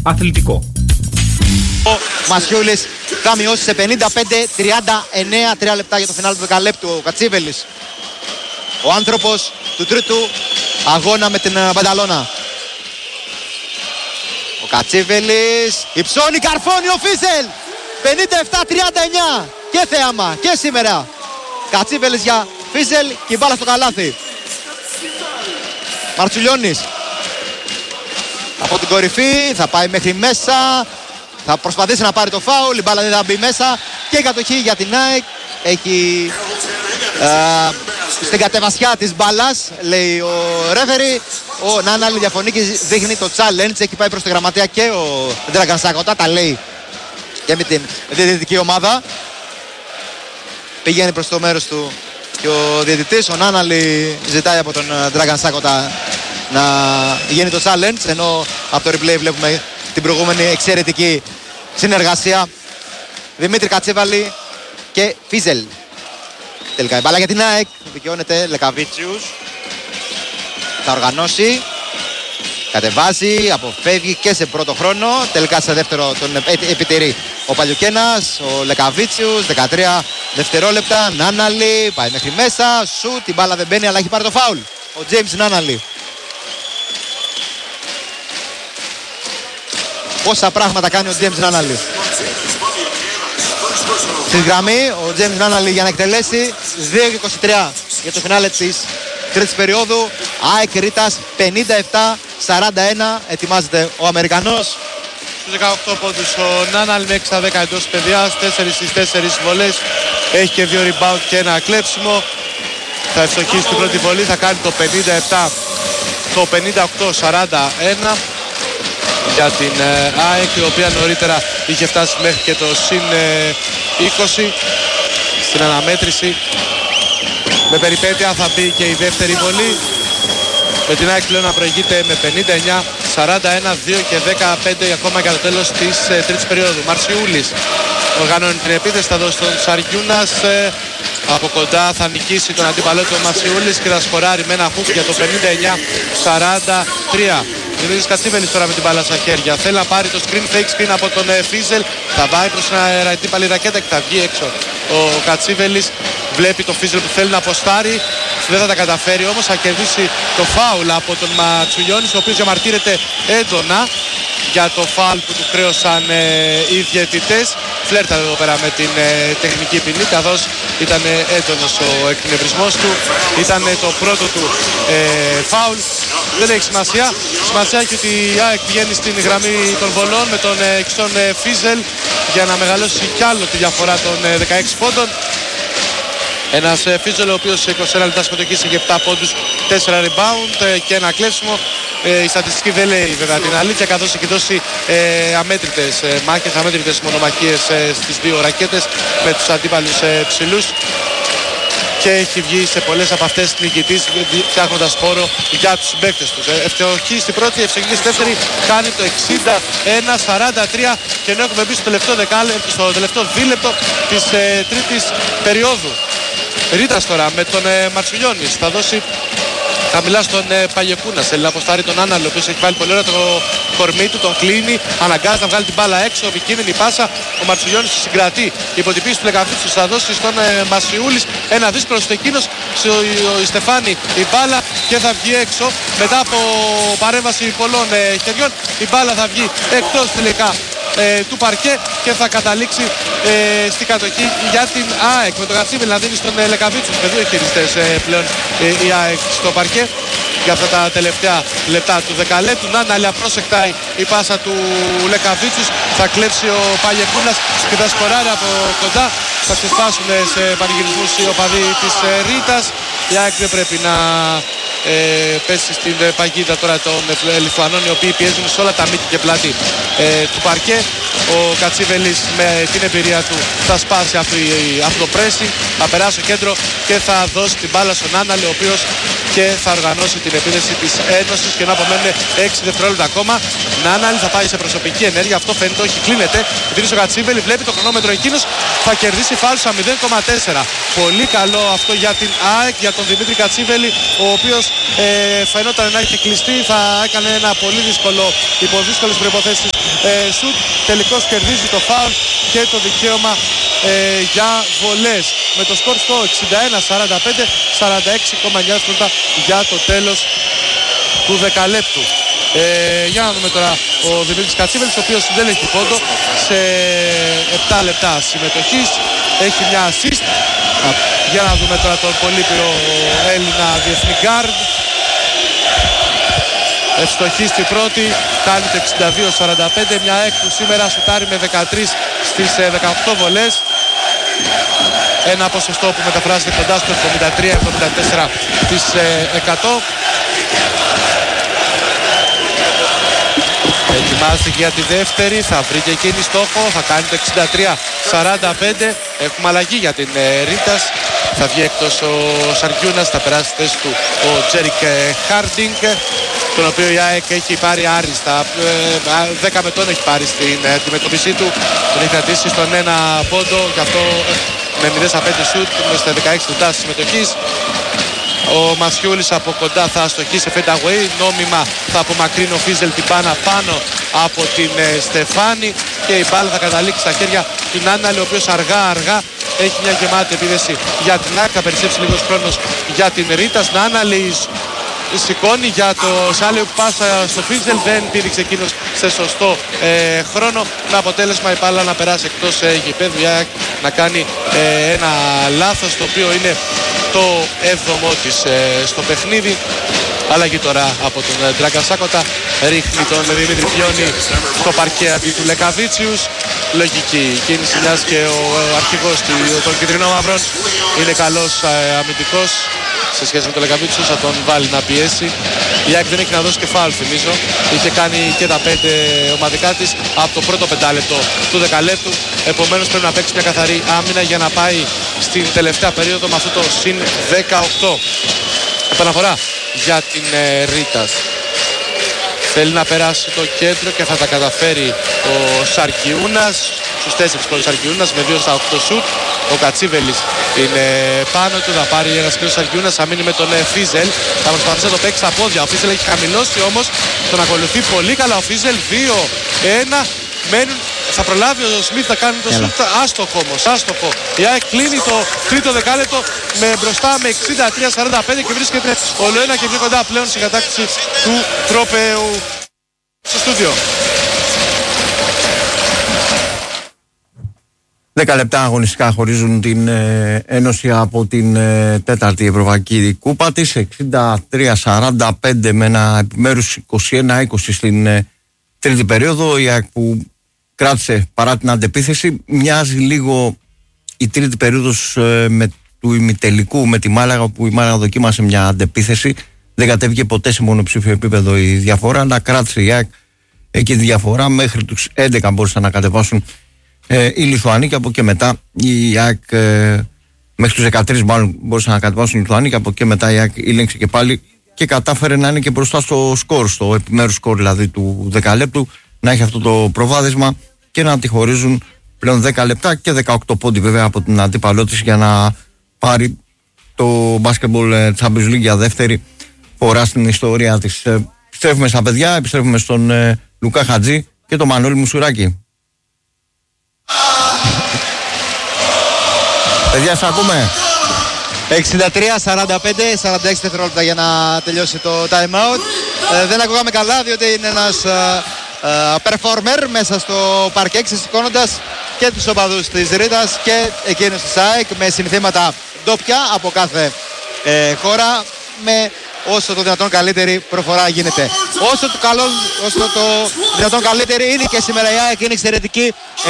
Αθλητικό. Ο Μασιούλης θα μειώσει σε 55-39, 3 λεπτά για το φινάλ του δεκαλέπτου. Ο Κατσίβελης, ο άνθρωπος του τρίτου αγώνα με την Μπανταλώνα. Ο Κατσίβελης υψώνει, καρφώνει ο Φίζελ. 57-39 και θέαμα και σήμερα. Κατσίβελης για Φίζελ και η μπάλα στο καλάθι. Μαρτσουλιώνης από την κορυφή θα πάει μέχρι μέσα. Θα προσπαθήσει να πάρει το φάουλ, η μπάλα δεν θα μπει μέσα και η κατοχή για την ΑΕΚ. Έχει στην κατεβασιά της μπάλας, λέει ο ρέφερι. Ο Νάναλη διαφωνεί και δείχνει το challenge. Έχει πάει προς τη γραμματεία και ο Dragan Sakota, τα λέει και με την διαιτητική ομάδα. Πηγαίνει προς το μέρος του και ο διαιτητής. Ο Νάναλη ζητάει από τον Dragan Sakota να γίνει το challenge, ενώ από το replay βλέπουμε την προηγούμενη εξαιρετική συνεργασία. Δημήτρη Κατσίβαλη και Φίζελ. Τελικά η μπάλα για την ΑΕΚ. Δικαιώνεται Λεκαβίτσιους. Θα οργανώσει. Κατεβάζει, αποφεύγει και σε πρώτο χρόνο. Τελικά σε δεύτερο τον επιτηρεί ο Παλιουκένας. Ο Λεκαβίτσιους, 13 δευτερόλεπτα. Νάναλη, πάει μέχρι μέσα. Σου, την μπάλα δεν μπαίνει αλλά έχει πάρει το φάουλ. Ο Τζέιμς Νάναλη. Πόσα πράγματα κάνει ο Τζέιμς Νάναλη. Στη γραμμή ο Τζέιμς Νάναλη για να εκτελέσει 2-23 για το φινάλε της τρίτης περίοδου. ΑΕΚ Ρήτας 57-41. Ετοιμάζεται ο Αμερικανός. Στους 18 πόντους ο Νάναλη με 6-10 εντός παιδιάς, 4 στις 4 βολές. Έχει και 2 rebound και ένα κλέψιμο. Θα ευστοχίσει την πρώτη βολή, θα κάνει το 57, το 58-41 για την ΑΕΚ, η οποία νωρίτερα είχε φτάσει μέχρι και το συν 20 στην αναμέτρηση. Με περιπέτεια θα μπει και η δεύτερη βολή, με την ΑΕΚ πλέον να προηγείται με 59-41, 2 και 15 ακόμα για το τέλος της τρίτης περίοδου. Μαρσιούλης οργανώνει την επίθεση, θα δώσει τον Σαριούνας. Από κοντά θα νικήσει τον αντίπαλό του Μασιούλης και θα σκοράρει με ένα χουκ για το 59-43. Δημήτρης Κατσίβελης τώρα με την μπάλα στα χέρια. Θέλει να πάρει το screen, fake screen από τον Φίζελ. Θα πάει προς την αντίπαλη ρακέτα και θα βγει έξω. Ο Κατσίβελης βλέπει το Φίζελ που θέλει να αποστάρει. Δεν θα τα καταφέρει όμως, θα κερδίσει το φάουλ από τον Ματσουλιώνη, ο οποίος διαμαρτύρεται έντονα για το φάουλ που του χρέωσαν οι διαιτητές. Φλέρταρε εδώ πέρα με την τεχνική ποινή, καθώς ήταν έντονος ο εκνευρισμός του. Ήταν το πρώτο του φάουλ. Δεν έχει σημασία. Σημασία έχει ότι η ΑΕΚ πηγαίνει στην γραμμή των βολών με τον Κιστόν Φίζελ για να μεγαλώσει κι άλλο τη διαφορά των 16 πόντων. Ένας Φίζελ ο οποίος σε 21 λεπτά συμμετοχής είχε 7 πόντους, 4 rebound και ένα κλέψιμο. Η στατιστική δεν λέει βέβαια την αλήθεια, καθώς έχει δώσει αμέτρητες μάχες, αμέτρητες μονομαχίες στις δύο ρακέτες με τους αντίπαλους ψηλούς και έχει βγει σε πολλές από αυτές νικητής, φτιάχνοντας χώρο για τους συμπαίκτες τους. Ευτυχή στην πρώτη, ευτυχή στη δεύτερη, κάνει το 61-43 και ενώ έχουμε μπει στο τελευταίο δίλεπτο της τρίτης περίοδου. Ρίτας τώρα με τον Μαρτσουλιώνης θα δώσει χαμηλά στον Παγεκούνα. Θέλει να αποστάρει τον Άναλο, ο οποίος έχει βάλει πολύ ωραία το κορμί του, τον κλείνει, αναγκάζει να βγάλει την μπάλα έξω, επικίνδυνη πάσα. Ο Μαρτσουλιώνης συγκρατεί υπό την πίεση του Λεκαβίτσου, θα δώσει στον Μασιούλης ένα δύσκολο στο εκείνος, η Στεφάνη η μπάλα και θα βγει έξω μετά από παρέμβαση πολλών χεριών. Η μπάλα θα βγει εκτός τελικά του παρκέ και θα καταλήξει στην κατοχή για την ΑΕΚ, με τον Κατσίβελη να δίνει στον Λεκαβίτσου με δύο χειριστές πλέον η ΑΕΚ στο παρκέ για αυτά τα τελευταία λεπτά του δεκαλέπτου. Νάναλη απρόσεκτα η πάσα του Λεκαβίτσους, θα κλέψει ο Παγεκούνας και θα σκοράρει από κοντά. Θα ξεσπάσουν σε πανηγυρισμούς οι οπαδοί της Ρήτας. Η ΑΕΚ δεν πρέπει να πέσει στην παγίδα τώρα των Λιθουανών, οι οποίοι πιέζουν σε όλα τα μήκη και πλάτη του παρκέ. Ο Κατσίβελης με την εμπειρία του θα σπάσει αυτό το pressing, θα περάσει στο κέντρο και θα δώσει την μπάλα στον Άναλη, ο οποίος και θα οργανώσει την επίθεση της Ένωσης και να απομένουν 6 δευτερόλεπτα ακόμα. Νάναλη θα πάει σε προσωπική ενέργεια, αυτό φαίνεται, όχι κλείνεται. Επειδή ο Κατσίβελη βλέπει το χρονόμετρο εκείνος θα κερδίσει φάουλ στα 0,4. Πολύ καλό αυτό για την ΑΕΚ, για τον Δημήτρη Κατσίβελη, ο οποίος φαινόταν να έχει κλειστεί, θα έκανε ένα πολύ δύσκολο, υπό δύσκολες προϋποθέσεις σουτ. Τελικώς κερδίζει το φάουλ και το δικαίωμα για βολές. Με το σκορ στο 61-45, 46,9 λεπτά για το τέλος του δεκαλέπτου. Για να δούμε τώρα ο Δημήτρης Κατσίβελης, ο οποίος δεν έχει πόντο σε 7 λεπτά συμμετοχής, έχει μια assist. Για να δούμε τώρα τον πολύπειρο Έλληνα διεθνή γκάρντ. Ευστοχή στην πρώτη, κάνει το 62-45, μια ΑΕΚ που σήμερα σουτάρει με 13 στις 18 βολές. Ένα ποσοστό που μεταφράζεται κοντά στο 73-74%. Ετοιμάζεται για τη δεύτερη, θα βρει και εκείνη στόχο, θα κάνει το 63-45. Έχουμε αλλαγή για την Ρίτας. Θα βγει εκτός ο Σαρκιούνας, θα περάσει στη θέση του ο Τζέρικ Χάρντινγκ, τον οποίο η ΑΕΚ έχει πάρει άριστα. 10 με τον έχει πάρει στην αντιμετώπιση του. Τον έχει κρατήσει στον ένα πόντο, γι' αυτό με 0-5 σουτ, στα 16 λεπτά συμμετοχής. Ο Μασιούλης από κοντά θα αστοχίσει fade away. Νόμιμα θα απομακρύνει ο Φίζελ την μπάλα πάνω από την Στεφάνη και η μπάλα θα καταλήξει στα χέρια του Νάναλη, ο οποίος αργά έχει μια γεμάτη επίδεση για την ΑΕΚ. Θα περισσέψει λίγος χρόνος για την Ρίτας. Νάναλη σηκώνει για το σάλιο που πάσα στο Φίζελ, δεν πήδηξε εκείνος σε σωστό χρόνο, με αποτέλεσμα η μπάλα να περάσει εκτός γηπέδου, η ΑΕΚ να κάνει ένα λάθος, το οποίο είναι το 7ο της στο παιχνίδι. Αλλαγή τώρα από τον Ντράγκαν Σάκοτα, ρίχνει τον Δημήτρη Πιόνι στο παρκέ αντί του Λεκαβίτσιους. Λογική κίνηση, μιας και ο αρχηγός των κυτρινόμαυρων είναι καλός αμυντικός σε σχέση με τον Λεκαβίτσιους, θα τον βάλει να πιέσει. Η ΑΕΚ δεν έχει να δώσει και φάουλ, θυμίζω. Είχε κάνει και τα 5 ομαδικά της από το πρώτο πεντάλεπτο του δεκαλέπτου. Επομένως πρέπει να παίξει μια καθαρή άμυνα για να πάει στην τελευταία περίοδο με αυτό το συν 18. Επαναφορά για την Ρίτας. Θέλει να περάσει το κέντρο και θα τα καταφέρει ο Σαρκιούνας. Στους 4 πόντους Σαρκιούνας με 2 στα 8 σουτ. Ο Κατσίβελης είναι πάνω του, θα πάρει ένα σκρίνο Σαρκιούνας, θα μείνει με τον Φίζελ. Θα προσπαθήσει να το παίξει στα πόδια. Ο Φίζελ έχει χαμηλώσει όμως, τον ακολουθεί πολύ καλά ο Φίζελ. 2-1 μένουν. Θα προλάβει ο Σμιθ να κάνει το σουτ, άστοχο όμως, άστοχο. Η ΑΕΚ κλείνει το τρίτο δεκάλεπτο με μπροστά με 63-45 και βρίσκεται όλο ένα και πιο κοντά πλέον στην κατάκτηση του τρόπεου στο στούντιο. 10 λεπτά αγωνιστικά χωρίζουν την Ένωση από την τέταρτη Ευρωπαϊκή Κούπα της. 63-45 με ένα επιμέρους 21-20 στην τρίτη περίοδο. Η ΑΕΚ που κράτησε παρά την αντεπίθεση. Μοιάζει λίγο η τρίτη περίοδος του ημιτελικού με τη Μάλαγα, που η Μάλαγα δοκίμασε μια αντεπίθεση. Δεν κατέβηκε ποτέ σε μονοψήφιο επίπεδο η διαφορά. Να κράτησε η ΑΕΚ εκεί τη διαφορά. Μέχρι τους 11 μπορούσαν να κατεβάσουν οι Λιθουανοί και από εκεί μετά η ΑΕΚ μέχρι τους 13 μάλλον μπορούσαν να κατεβάσουν οι Λιθουανοί και από εκεί μετά η ΑΕΚ ήλεγξε και πάλι και κατάφερε να είναι και μπροστά στο σκορ, στο επιμέρους σκορ δηλαδή του δεκαλέπτου, να έχει αυτό το προβάδισμα και να τη χωρίζουν πλέον 10 λεπτά και 18 πόντι βέβαια από την αντίπαλό της για να πάρει το Basketball Champions League για δεύτερη φορά στην ιστορία της. Επιστρέφουμε στα παιδιά, επιστρέφουμε στον Λουκά Χατζή και τον Μανώλη Μουσουράκη. Παιδιά, σας ακούμε. 63-45, 46 δευτερόλεπτα για να τελειώσει το time out. Δεν ακούγαμε καλά διότι είναι ένας performer μέσα στο παρκέ, ξεσηκώνοντας και τους οπαδούς της Ρίτας και εκείνους της ΑΕΚ με συνθήματα ντόπια από κάθε χώρα, με όσο το δυνατόν καλύτερη προφορά γίνεται. Όσο το δυνατόν καλύτερη είναι και σήμερα η ΑΕΚ, είναι εξαιρετική.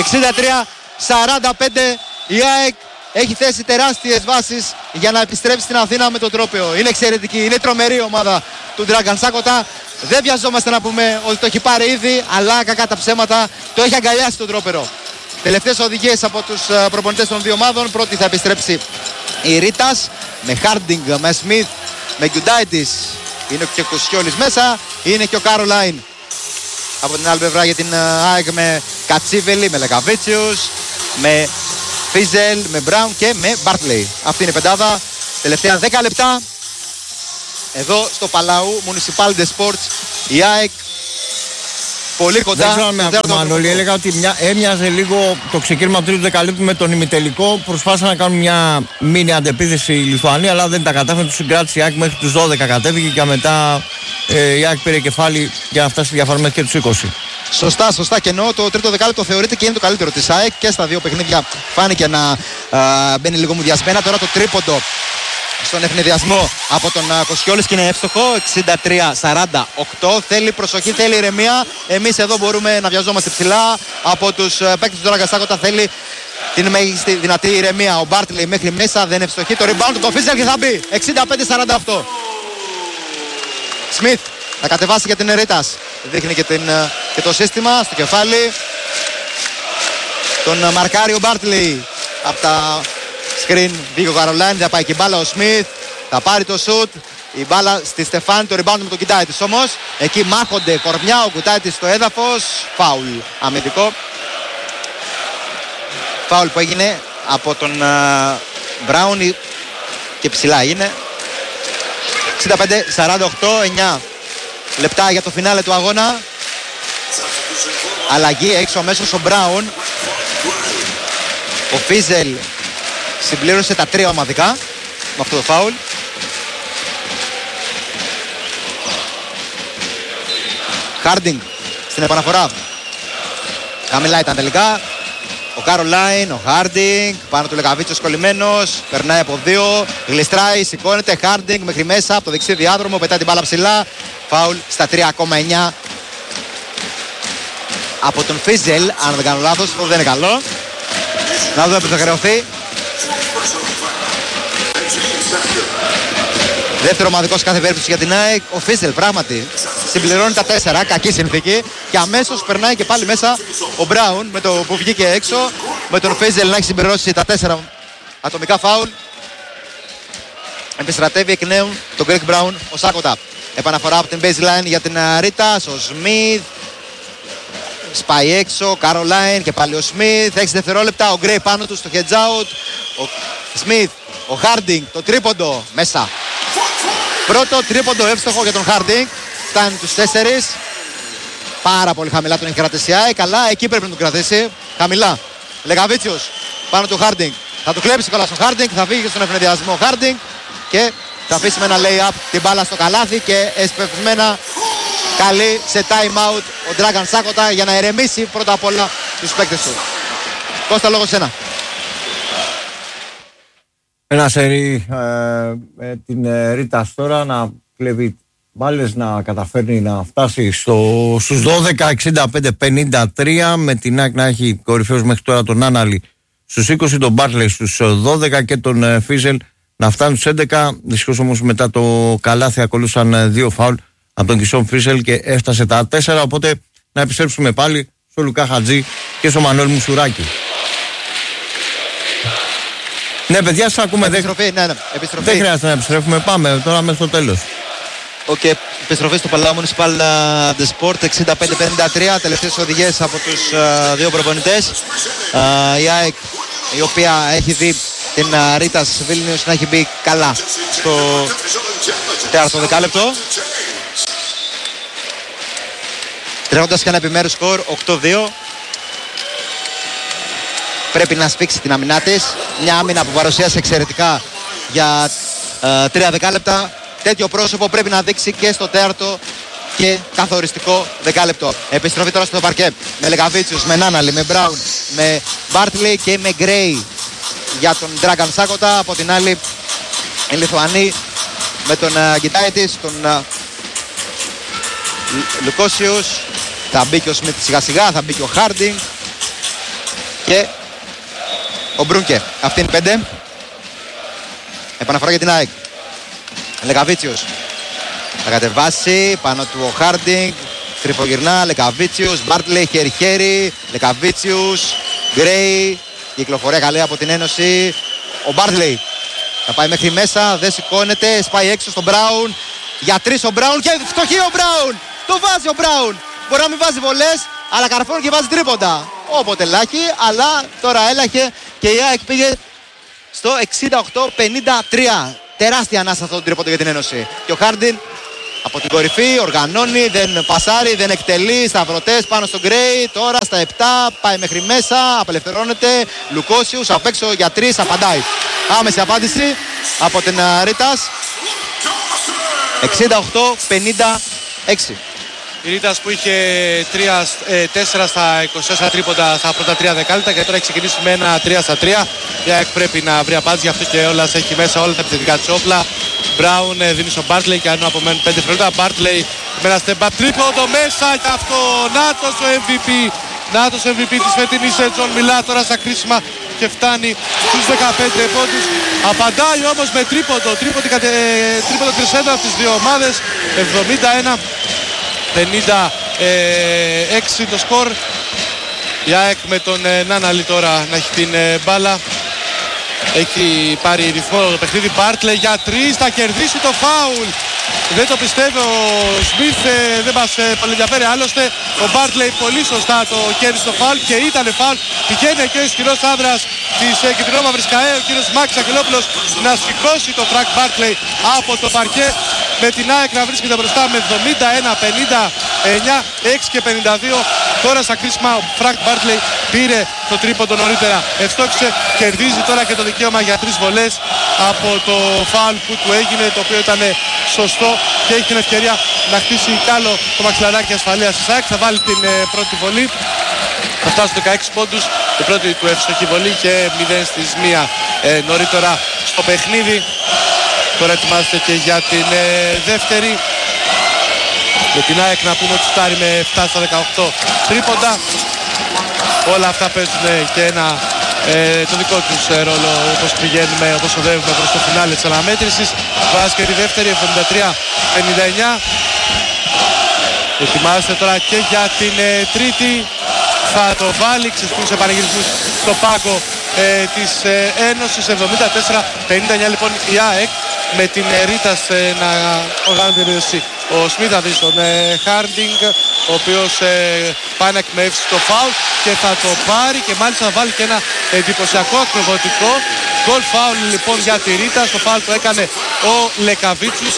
63-45 η ΑΕΚ έχει θέσει τεράστιες βάσεις για να επιστρέψει στην Αθήνα με το τρόπαιο. Είναι εξαιρετική, είναι τρομερή ομάδα του Ντράγκαν Σάκοτα. Δεν βιαζόμαστε να πούμε ότι το έχει πάρει ήδη, αλλά κακά τα ψέματα το έχει αγκαλιάσει το τρόπερο. Τελευταίες οδηγίες από τους προπονητές των δύο ομάδων. Πρώτη θα επιστρέψει η Ρίτας με Χάρντινγκ, με Σμιθ, με Γκιουντάιτης. Είναι και ο Κουσιόλης μέσα, είναι και ο Κάρολάιν από την άλλη πλευρά για την ΑΕΚ με Κατσίβελη, με Λεκαβίτσιους, με Φίζελ, με Μπράουν και με Μπάρτλεϊ. Αυτή είναι η πεντάδα. Τελευταία 10 λεπτά. Εδώ στο Παλαού, Municipal de Sports, η ΑΕΚ πολύ κοντά. Δεν ξέρω αν με ακούμε, Μανώλη. Έλεγα ότι έμοιαζε λίγο το ξεκίνημα του τρίτου δεκαλέπτου με τον ημιτελικό. Προσπάθησαν να κάνουν μια μίνι αντεπίθεση η Λιθουανία, αλλά δεν τα κατάφερε. Του συγκράτησε η ΑΕΚ μέχρι τους 12 κατέβηκε και μετά η ΑΕΚ πήρε κεφάλι για να φτάσει στη διαφορά μέχρι και τους 20. Σωστά και ενώ το τρίτο δεκάλεπτο θεωρείται και είναι το καλύτερο της ΑΕΚ και στα δύο παιχνίδια φάνηκε να μπαίνει λίγο μουδιασμένα. Τώρα το τρίποντο στον ευνηδιασμό από τον Κοσιόλης και είναι εύστοχο. 63-48. Θέλει προσοχή, θέλει ηρεμία. Εμείς εδώ μπορούμε να βιαζόμαστε ψηλά. Από τους παίκτες του Dragan Sakota θέλει την μέγιστη δυνατή ηρεμία. Ο Μπάρτλεϊ μέχρι μέσα, δεν ευστοχεί. Το rebound του το Φίζελ και θα μπει. 65-48. Σμιθ θα κατεβάσει για την Ερίτας. Δείχνει και το σύστημα στο κεφάλι. Τον μαρκάρει ο Μπάρτλεϊ από τα screen. Βγήκε ο Καρολάιν, θα πάει και η μπάλα ο Σμιθ. Θα πάρει το σουτ. Η μπάλα στη Στεφάνη, το rebound με τον Κουτάιτης όμως. Εκεί μάχονται κορμιά, ο Κουτάιτης στο έδαφος. Φάουλ αμυντικό. Φάουλ που έγινε από τον Μπράουν και ψηλά είναι. 65-48, 9 λεπτά για το φινάλε του αγώνα. Αλλαγή έξω αμέσως ο Μπράουν. Ο Φίζελ συμπλήρωσε τα 3 ομαδικά με αυτό το φάουλ. Χάρντινγκ στην επαναφορά. Χαμηλά ήταν τελικά. Ο Καρολάιν, ο Χάρντινγκ, πάνω του Λεκαβίτσιος κολλημένος, περνάει από 2, γλιστράει, σηκώνεται, Χάρντινγκ μέχρι μέσα από το δεξί διάδρομο, πετάει την μπάλα ψηλά. Φάουλ στα 3,9 από τον Φίζελ, αν δεν κάνω λάθος, αυτό δεν είναι καλό. Να δούμε που θα χρεωθεί. Δεύτερο ομαδικό σε κάθε περίπτωση για την ΑΕΚ. Ο Φίζελ πράγματι συμπληρώνει τα 4, κακή συνθήκη. Και αμέσως περνάει και πάλι μέσα ο Μπράουν με το που βγήκε έξω. Με τον Φίζελ να έχει συμπληρώσει τα 4 ατομικά φάουλ. Επιστρατεύει εκ νέου τον Γκρέγκ Μπράουν ο Σάκοτα. Επαναφορά από την baseline για την Ρίτας. Ο Σμιθ σπάει έξω. Καρολάιν και πάλι ο Σμιθ. 6 δευτερόλεπτα. Ο Γκρέι πάνω του στο hedge out. Ο Σμιθ. Ο Χάρντινγκ. Το τρίποντο μέσα. Πρώτο τρίποντο εύστοχο για τον Χάρντινγκ. Φτάνει τους 4. Πάρα πολύ χαμηλά τον έχει κρατήσει. Καλά, εκεί πρέπει να τον κρατήσει. Χαμηλά. Λεκαβίτσιος πάνω του Χάρντινγκ. Θα του κλέψει κιόλας ο Χάρντινγκ. Θα φύγει στον ευνηδιασμό ο Χάρντινγκ. Και θα αφήσει με ένα lay-up την μπάλα στο καλάθι. Και εσπευσμένα καλεί σε time out ο Dragan Sakota για να ερεμήσει πρώτα απ' όλα τους παίκτες του. Κώστα, λόγω σένα. Ένα σερί την Ρίτας τώρα να κλέβει μπάλες, να καταφέρνει να φτάσει στους 12, 65-53, με την ΑΕΚ να έχει κορυφαίους μέχρι τώρα τον Άναλη στους 20, τον Μπάρτλεϊ στους 12 και τον Φίζελ να φτάνουν στους 11. Δυστυχώς όμως μετά το καλάθι ακολούσαν 2 φάουλ από τον Κισόν Φίζελ και έφτασε τα 4, οπότε να επιστρέψουμε πάλι στο Λουκά Χατζή και στο Μανώλη Μουσουράκη. Ναι, παιδιά, σας ακούμε. Επιστροφή. Δεν χρειάζεται να επιστρέφουμε. Πάμε τώρα μέχρι το τέλος. Επιστροφή στο Παλαιό Municipal de Sport. 65-53. Τελευταίες οδηγίες από τους δύο προπονητές. Η ΑΕΚ, η οποία έχει δει την Ρίτας Βίλνιους να έχει μπει καλά στο τέταρτο δεκάλεπτο. Τρέχοντας και ένα επιμέρους σκορ 8-2. Πρέπει να σφίξει την αμυνά της. Μια άμυνα που παρουσίασε εξαιρετικά για 3 δεκάλεπτα. Τέτοιο πρόσωπο πρέπει να δείξει και στο τέταρτο και καθοριστικό δεκάλεπτο. Επιστροφή τώρα στο παρκέ με Λεκαβίτσιους, με Νάναλη, με Μπράουν, με Μπάρτλεϊ και με Γκρέι για τον Dragan Sakota. Από την άλλη οι Λιθουανοί με τον Γκιτάιτης, τον Λουκόσιους. Θα μπει και ο Σμιθ σιγά σιγά, θα μπει και ο Χάρντινγκ και ο Μπρούνκε. Αυτή είναι 5. Επαναφορά για την ΑΕΚ. Λεκαβίτσιος θα κατεβάσει πάνω του ο Χάρντινγκ. Τρυπογυρνά, Λεκαβίτσιος, Μπάρτλεϊ, χέρι-χέρι. Λεκαβίτσιος, Γκρέι. Κυκλοφορία καλή από την Ένωση. Ο Μπάρτλεϊ θα πάει μέχρι μέσα, δεν σηκώνεται. Σπάει έξω στον Μπράουν. Για 3 ο Μπράουν και φτωχεί ο Μπράουν. Το βάζει ο Μπράουν. Μπορεί να μην βάζει βολές, αλλά καρφώνει και βάζει τρίποντα. Όποτε λάχει, αλλά τώρα έλαχε και η ΑΕΚ πήγε στο 68-53. Τεράστια ανάσα αυτό το τρίποντο για την Ένωση. Και ο Χάρντιν από την κορυφή οργανώνει, δεν πασάρει, δεν εκτελεί. Σταυρωτές πάνω στον Γκρέι. Τώρα στα 7 πάει μέχρι μέσα. Απελευθερώνεται. Λουκόσιους απ' έξω για 3. Απαντάει. Άμεση απάντηση από την Ρίτας. 68-56. Η Ρίτας που είχε 4 στα 24 τρίποντα στα πρώτα 3 δεκάλεπτα και τώρα έχει ξεκινήσει με ένα 3 στα 3. Η ΑΕΚ πρέπει να βρει απάντηση, γι' αυτό και όλας έχει μέσα όλα τα επιθετικά της όπλα. Μπράουν δίνει στον Μπάρτλεϊ και αν απομένουν 5 δευτερόλεπτα. Μπάρτλεϊ με ένα step back τρίποντο μέσα και αυτό. Νάτος ο MVP. Νάτος MVP της φετινής Τζον Μιλά τώρα στα κρίσιμα και φτάνει στους 15 πόντους. Απαντάει όμως με τρίποντο. Τρίποντο τρισέντο από τις δύο ομάδες. 71-56 το σκορ. Η ΑΕΚ με τον Νάναλη τώρα να έχει την μπάλα. Έχει πάρει ρυθμό το παιχνίδι. Μπάρτλεϊ για 3, θα κερδίσει το φάουλ. Δεν το πιστεύει ο Σμιθ, δεν μας πολύ ενδιαφέρει. Άλλωστε ο Μπάρτλεϊ πολύ σωστά το κέρδισε το φάουλ και ήταν φάουλ. Πηγαίνει και ο ισχυρός άνδρας της κυτρινόμαυρης ΚΑΕ, ο κύριος Μάκης Αγγελόπουλος, να σηκώσει το Φρανκ Μπάρτλεϊ από το παρκέ, με την ΑΕΚ να βρίσκεται μπροστά με 71-59, 6 και 52. Τώρα στα κρίσιμα ο Φρανκ Μπάρτλεϊ πήρε το τρίποντο νωρίτερα. Ευστόχισε, κερδίζει τώρα και το δικαίωμα για 3 βολές από το φάουλ που του έγινε, το οποίο ήταν σωστό και έχει την ευκαιρία να χτίσει κι άλλο το μαξιλαράκι ασφαλείας της ΑΕΚ. Θα βάλει την πρώτη βολή. Θα φτάσει στους 16 πόντους. Η πρώτη του ευστοχή βολή και 0 στις 1 νωρίτερα στο παιχνίδι. Τώρα ετοιμάζεται και για την δεύτερη. Με την ΑΕΚ να πούμε ότι στάρει με 7 στα 18 τρίποντα. Όλα αυτά παίζουν και το δικό τους ρόλο, όπως πηγαίνουμε, όπως οδεύουμε προς το φινάλε της αναμέτρησης. Βάζει και τη δεύτερη, 73-59. Ετοιμάζεται τώρα και για την τρίτη. Θα το βάλει, ξεσπούσε επανεγυρισμούς στο πάγκο της Ένωσης. 74-59 λοιπόν η ΑΕΚ, με την Ρίτας να οργάνει την επίδοση. Ο Σμιθ θα δει στον Χάρντινγκ, ο οποίος πάει να εκμεύσει το φάουλ και θα το πάρει και μάλιστα θα βάλει και ένα εντυπωσιακό ακροβατικό γκολ φάουλ λοιπόν για τη Ρίτα. Στο φάουλ το έκανε ο Λεκαβίτσους.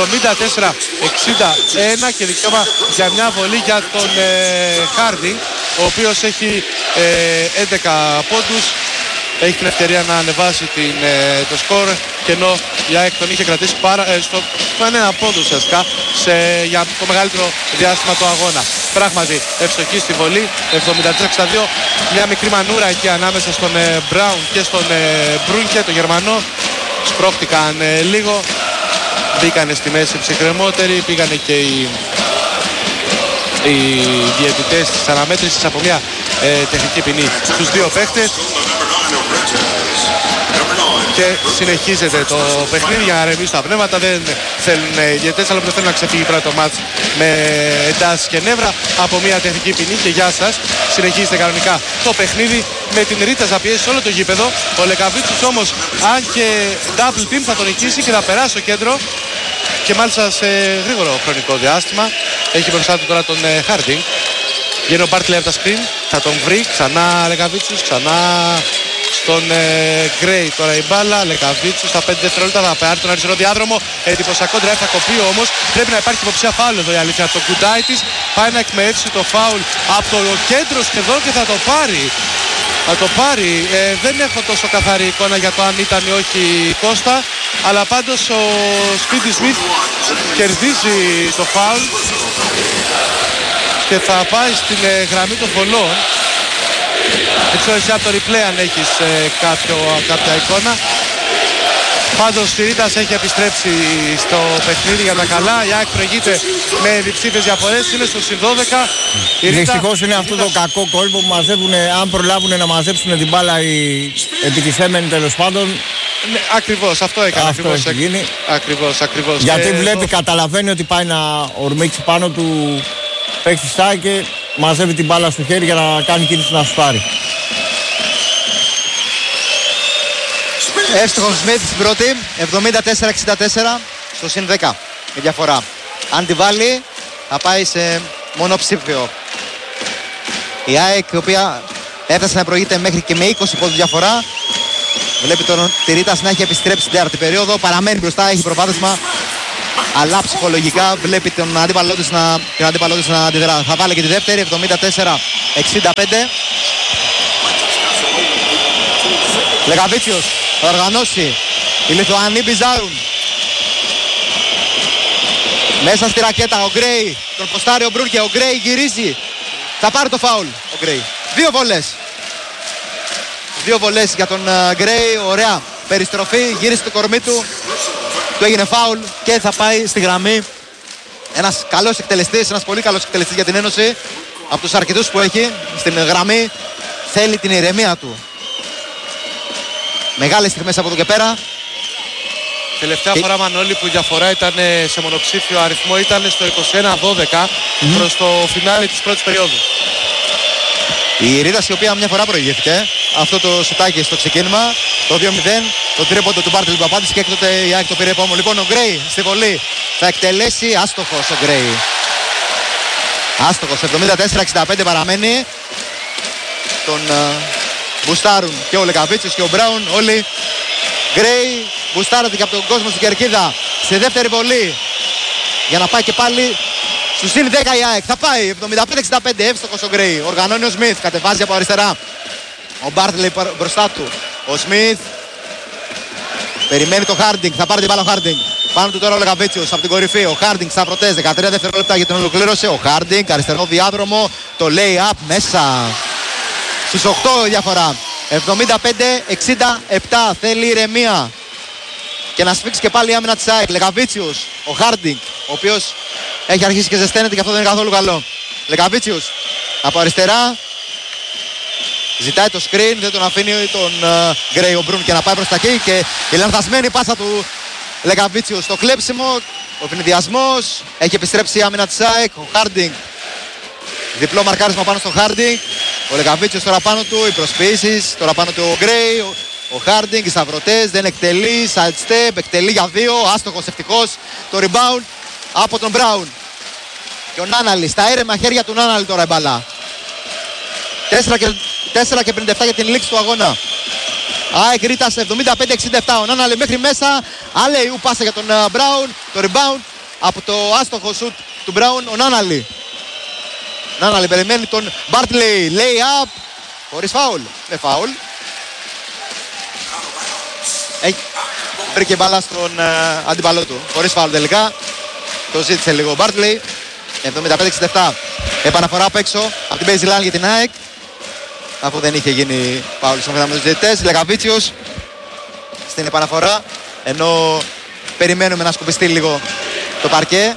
74-61 και δικαίωμα για μια βολή για τον Χάρντινγκ, ο οποίος έχει 11 πόντους. Έχει την ευκαιρία να ανεβάσει το σκορ, και ενώ η ΑΕΚ τον είχε κρατήσει στο ένα πόντο ουσιαστικά για το μεγαλύτερο διάστημα του αγώνα. Πράγματι ευστοχή στη βολή, 74-62, μια μικρή μανούρα εκεί ανάμεσα στον Μπράουν και στον Μπρούνκε, το Γερμανό. Σπρώχτηκαν λίγο, μπήκανε στη μέση ψυχρεμότεροι, πήγανε και οι διαιτητές της αναμέτρησης από μια τεχνική ποινή στους δύο παίχτες. Και συνεχίζεται το παιχνίδι για να ρεμίσουν τα πνεύματα. Δεν θέλουν οι διαιτητές, αλλά δεν θέλουν να ξεφύγει πρώτα το μάτς με εντάσεις και νεύρα από μια τεχνική ποινή. Και γεια σας, συνεχίζεται κανονικά το παιχνίδι με την Ρίτα να πιέσει όλο το γήπεδο. Ο Λεκαβίτσους όμως, αν και double team, θα τον νικήσει και θα περάσει στο κέντρο, και μάλιστα σε γρήγορο χρονικό διάστημα. Έχει μπροστά του τώρα τον Χάρντινγκ. Βγαίνει ο Μπάρτλεϊ από τα screen, θα τον βρει ξανά Λεκαβίτσους, ξανά στον Γκρέι. Τώρα η μπάλα, Λεκαβίτσους στα 5 δευτερόλεπτα θα πάρει τον αριστερό διάδρομο. Εντυπωσιακό drive, θα κοπεί όμως. Πρέπει να υπάρχει υποψία φάουλ εδώ η αλήθεια. Το κουντάι της πάει να εκμεύσει το φάουλ από το κέντρο σχεδόν και θα το πάρει. Θα το πάρει. Δεν έχω τόσο καθαρή εικόνα για το αν ήταν ή όχι Κώστα, αλλά πάντως ο Σπίτι Σμιθ κερδίζει το φάουλ και θα πάει στην γραμμή των βολών. Δεν ξέρω εσύ από το replay αν έχεις κάποια εικόνα. Πάντως η Ρίτας έχει επιστρέψει στο παιχνίδι για τα καλά. Η ΑΕΚ προηγείται με διψήφιες διαφορές, είναι στο συν 12. Δυστυχώς είναι αυτό το κακό κόλπο που μαζεύουν, αν προλάβουν να μαζέψουν την μπάλα οι επιτυχημένοι τέλος πάντων. Ναι, ακριβώς, αυτό έκανε. Αυτό έχει γίνει. Ακριβώς. Γιατί βλέπει, καταλαβαίνει ότι πάει να ορμήξει πάνω του παίξει και μαζεύει την μπάλα στο χέρι για να κάνει κίνηση να σουτάρει. Εύστοχος Σμιθ στην πρώτη, 74-64 στο συν 10 η διαφορά. Αν τη βάλει θα πάει σε μονοψήφιο. Η ΑΕΚ, η οποία Έφτασε να προηγείται μέχρι και με 20 πόντους διαφορά. Βλέπει τον Τυρίτας να έχει επιστρέψει στην τέταρτη περίοδο. Παραμένει μπροστά, έχει προβάδισμα. Αλλά ψυχολογικά βλέπει την αντίπαλό της να αντιδρά. Θα βάλει και τη δεύτερη, 74-65. Λεγαβίτσιος θα οργανώσει. Οι Λιθουανοί μπιζάρουν. Μέσα στη ρακέτα ο Γκρέι. Τον ποστάρει ο Μπρούνκε. Ο Γκρέι γυρίζει. Θα πάρει το φάουλ ο Γκρέι. Δύο βολές για τον Γκρέι. Ωραία περιστροφή. Γύρισε το κορμί του. Του έγινε φάουλ και θα πάει στη γραμμή. Ένας καλός εκτελεστής. Ένας πολύ καλός εκτελεστής για την Ένωση. Από τους αρκετούς που έχει στην γραμμή. Θέλει την ηρεμία του. Μεγάλες στιγμές από εδώ και πέρα. Τελευταία φορά, Μανώλη, που η διαφορά ήταν σε μονοψήφιο αριθμό ήταν στο 21-12 προς το φινάλι της πρώτης περίοδου. Η Ρίτας, η οποία μια φορά προηγήθηκε, αυτό το σουτάκι στο ξεκίνημα, το 2-0, το τρίποντο του Μπάρτελ που απάντησε και έκτοτε η ΑΕΚ το πήρε επόμενο. Λοιπόν, ο Γκρέι στη βολή θα εκτελέσει, άστοχος ο Γκρέι. Άστοχος, 74-65 παραμένει. Τον μπουστάρουν και ο Λεκαβίτσιος και ο Μπράουν, όλοι. Γκρέι μπουστάρεται και από τον κόσμο στην κερκίδα. Σε δεύτερη βολή για να πάει και πάλι στους συν 10 η ΑΕΚ. Θα πάει 75-65, εύστοχος ο Γκρέι. Οργανώνει ο Σμιθ, κατεβάζει από αριστερά. Ο Μπάρτλεϊ μπροστά του. Ο Σμιθ περιμένει το Χάρντινγκ, θα πάρει την μπάλα ο Χάρντινγκ. Πάνω του τώρα ο Λεγαβίτσιος από την κορυφή. Ο Χάρντινγκ στα πρωτές, 13 δευτερόλεπτα για την ολοκλήρωση. Ο Χάρντινγκ, αριστερό διάδρομο, το lay-up μέσα. Στους 8 διαφορά. 75-67, θέλει ηρεμία. Και να σφίξει και πάλι η άμυνα της ΑΕΚ. Λεγαβίτσιος, ο Χάρντινγκ, ο οποίος έχει αρχίσει και ζεσταίνεται και αυτό δεν είναι καθόλου καλό. Λεγαβίτσιος από αριστερά. Ζητάει το screen, δεν τον αφήνει τον Γκρέι ο Μπρουν και να πάει προς τα εκεί. Και η λανθασμένη πάσα του Λεγαβίτσιου στο κλέψιμο. Ο ευνηδιασμός. Έχει επιστρέψει η άμυνα της ΑΕΚ. Ο Χάρντινγκ. Διπλό μαρκάρισμα πάνω στο Χάρντινγκ. Ο Λεγαβίτσιος τώρα πάνω του. Οι προσποιήσεις. Τώρα πάνω του ο Γκρέι. Ο Χάρντινγκ, οι σταυρωτές. Δεν εκτελεί. Side step. Εκτελεί για 2. Άστοχος ευτυχώς. Το rebound από τον Μπράουν. Και ο Νάναλι. Στα έρεμα χέρια του Νάναλι τώρα η μπάλα. 4 και 57 για την λήξη του αγώνα. ΑΕΚ Ρίτας 75-67. Ο Νάναλι μέχρι μέσα. Αλεϊού πάσα για τον Μπράουν. Το rebound από το άστοχο σουτ του Μπράουν. Ο Νάναλι. Νάναλι περιμένει τον Μπάρτλεϊ. Lay up. Χωρίς φάουλ. Με φάουλ. Βρήκε μπάλα στον αντίπαλό του. Χωρίς φάουλ τελικά. Το ζήτησε λίγο ο Μπάρτλεϊ. 75-67. Επαναφορά απ' έξω από την baseline για την ΑΕΚ. Αφού δεν είχε γίνει φάουλ στον με τους διαιτητές. Λεγαβίτσιος στην επαναφορά. Ενώ περιμένουμε να σκουπιστεί λίγο το παρκέ.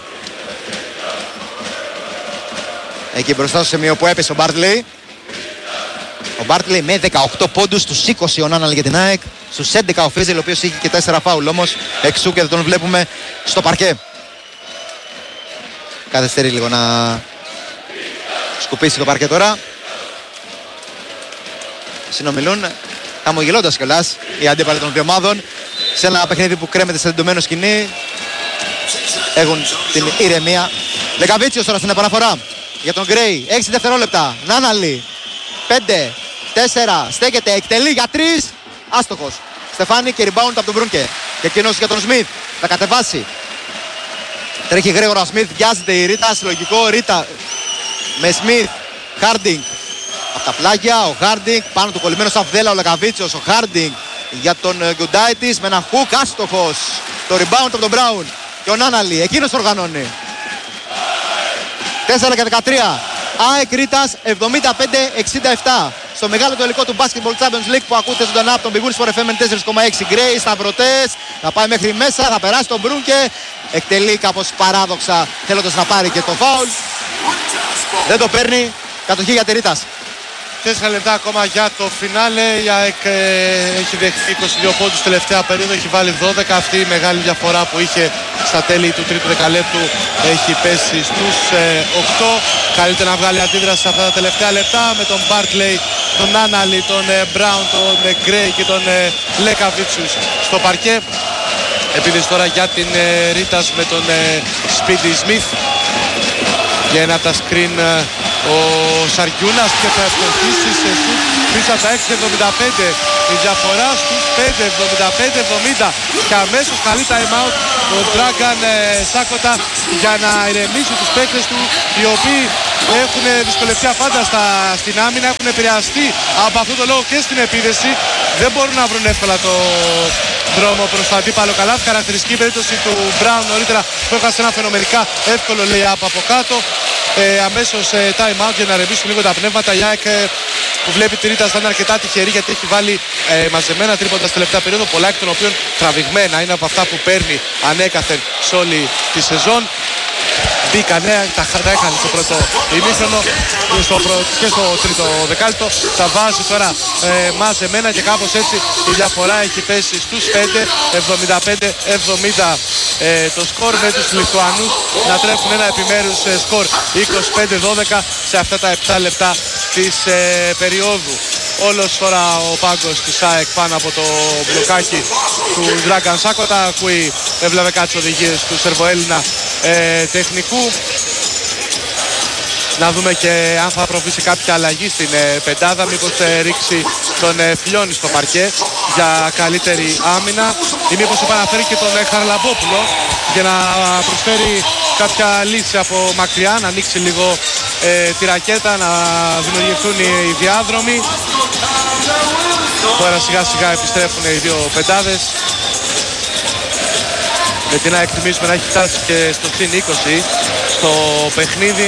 Εκεί μπροστά στο σημείο που έπεσε ο Μπάρτλεϊ. Ο Μπάρτλεϊ με 18 πόντους, στους 20 ο Νάναλ για την ΑΕΚ. Στους 11 ο Φίζελ, ο οποίος είχε και 4 φάουλ όμως. Εξού και δεν τον βλέπουμε στο παρκέ. Καθυστερεί λίγο να σκουπίσει το παρκέ τώρα. Συνομιλούν χαμογελώντας κιόλας οι αντίπαλοι των δύο ομάδων. Σε ένα παιχνίδι που κρέμεται σε δεντωμένο σκηνή. Έχουν την ηρεμία. Λεγαβίτσιος τώρα στην επαναφορά για τον Γκρέι. 6 δευτερόλεπτα. Νάναλι. 5, 4. Στέκεται. Εκτελεί για 3. Άστοχος. Στεφάνι και rebound από τον Μπρούνκε. Και εκείνος για τον Σμιθ. Θα κατεβάσει. Τρέχει γρήγορα ο Σμιθ. Βιάζεται η Ρίτα. Συλλογικό. Ρίτα με Σμιθ. Χάρντινγκ. Από τα πλάγια. Ο Χάρντινγκ. Πάνω του κολλημένος Αφδέλα. Ο Λεγαβίτσιος. Ο Χάρντινγκ για τον Γκουντάιτης. Με ένα χουκ. Άστοχος. Το rebound από τον Μπράουν. Και ο Νάναλι. Εκείνος οργανώνει. 4 και 13. ΑΕΚ Ρίτας 75-67. Στο μεγάλο τελικό του Basketball Champions League που ακούτε ζωντανά από τον Big Wins for FM 4,6. Γκρέι, σταυρωτές, θα πάει μέχρι μέσα, θα περάσει τον Μπρούνκε. Εκτελεί κάπως παράδοξα θέλοντας να πάρει και το φάουλ. Δεν το παίρνει. Κατοχή για τη Ρίτας. 4 λεπτά ακόμα για το φινάλε. Η ΑΕΚ έχει δεχθεί 22 πόντους τελευταία περίοδο, έχει βάλει 12. Αυτή η μεγάλη διαφορά που είχε στα τέλη του τρίτου δεκαλέπτου έχει πέσει στους 8. Καλύτερα να βγάλει αντίδραση σε αυτά τα τελευταία λεπτά με τον Μπάρτλεϊ, τον Άναλι, τον Μπράουν, τον Γκρέι και τον Λεκαβίτσιους στο παρκέ. Επίδειξη τώρα για την Ρίτας με τον Σπίντι Σμιθ. Για ένα από τα screen ο Σαριούνας και θα ευτοχίσει σε σουτ πίσω από τα 6-75, η διαφορά στους 5, 75-70 και αμέσως καλεί time out ο Dragan Σάκοτα για να ηρεμήσει τους παίκτες του, οι οποίοι έχουν δυσκολευτεί αφάνταστα στην άμυνα, έχουν επηρεαστεί από αυτό το λόγο και στην επίδεση, δεν μπορούν να βρουν εύκολα το δρόμο προς το αντίπαλο καλάθι. Χαρακτηριστική περίπτωση του Brown νωρίτερα που έχασε ένα φαινομενικά εύκολο lay-up από κάτω. Αμέσως time out για να ρεμίσουν λίγο τα πνεύματα. Η ΑΕΚ που βλέπει τη Ρίτα σαν αρκετά τυχερή, γιατί έχει βάλει μαζεμένα τρίποντα στη τελευταία περίοδο, πολλά εκ των οποίων τραβηγμένα, είναι από αυτά που παίρνει ανέκαθεν σε όλη τη σεζόν. Μπήκανε, τα έκανε στο πρώτο ημίχρονο και στο τρίτο δεκάλεπτο. Τα βάζει τώρα μαζεμένα και κάπως έτσι η διαφορά έχει πέσει στους 5, 75-70 το σκορ, με τους Λιθουανούς να τρέφουν ένα επιμέρους σκορ 25-12 σε αυτά τα 7 λεπτά της περίοδου. Όλος τώρα ο πάγκος της ΑΕΚ πάνω από το μπλοκάκι του Dragan Σάκοτα, ακούει, έβλεπε κάτι οδηγίες του Σερβοέλληνα τεχνικού. Να δούμε και αν θα προβεί σε κάποια αλλαγή στην πεντάδα, μήπως ρίξει τον Φιλιώνη στο παρκέ για καλύτερη άμυνα, ή μήπως επαναφέρει και τον Χαραλαμπόπουλο για να προσφέρει κάποια λύση από μακριά, να ανοίξει λίγο τη ρακέτα, να δημιουργηθούν οι διάδρομοι. Τώρα σιγά σιγά επιστρέφουν οι δύο πεντάδες, με την να εκτιμήσουμε να έχει φτάσει και στο συν 20 στο παιχνίδι.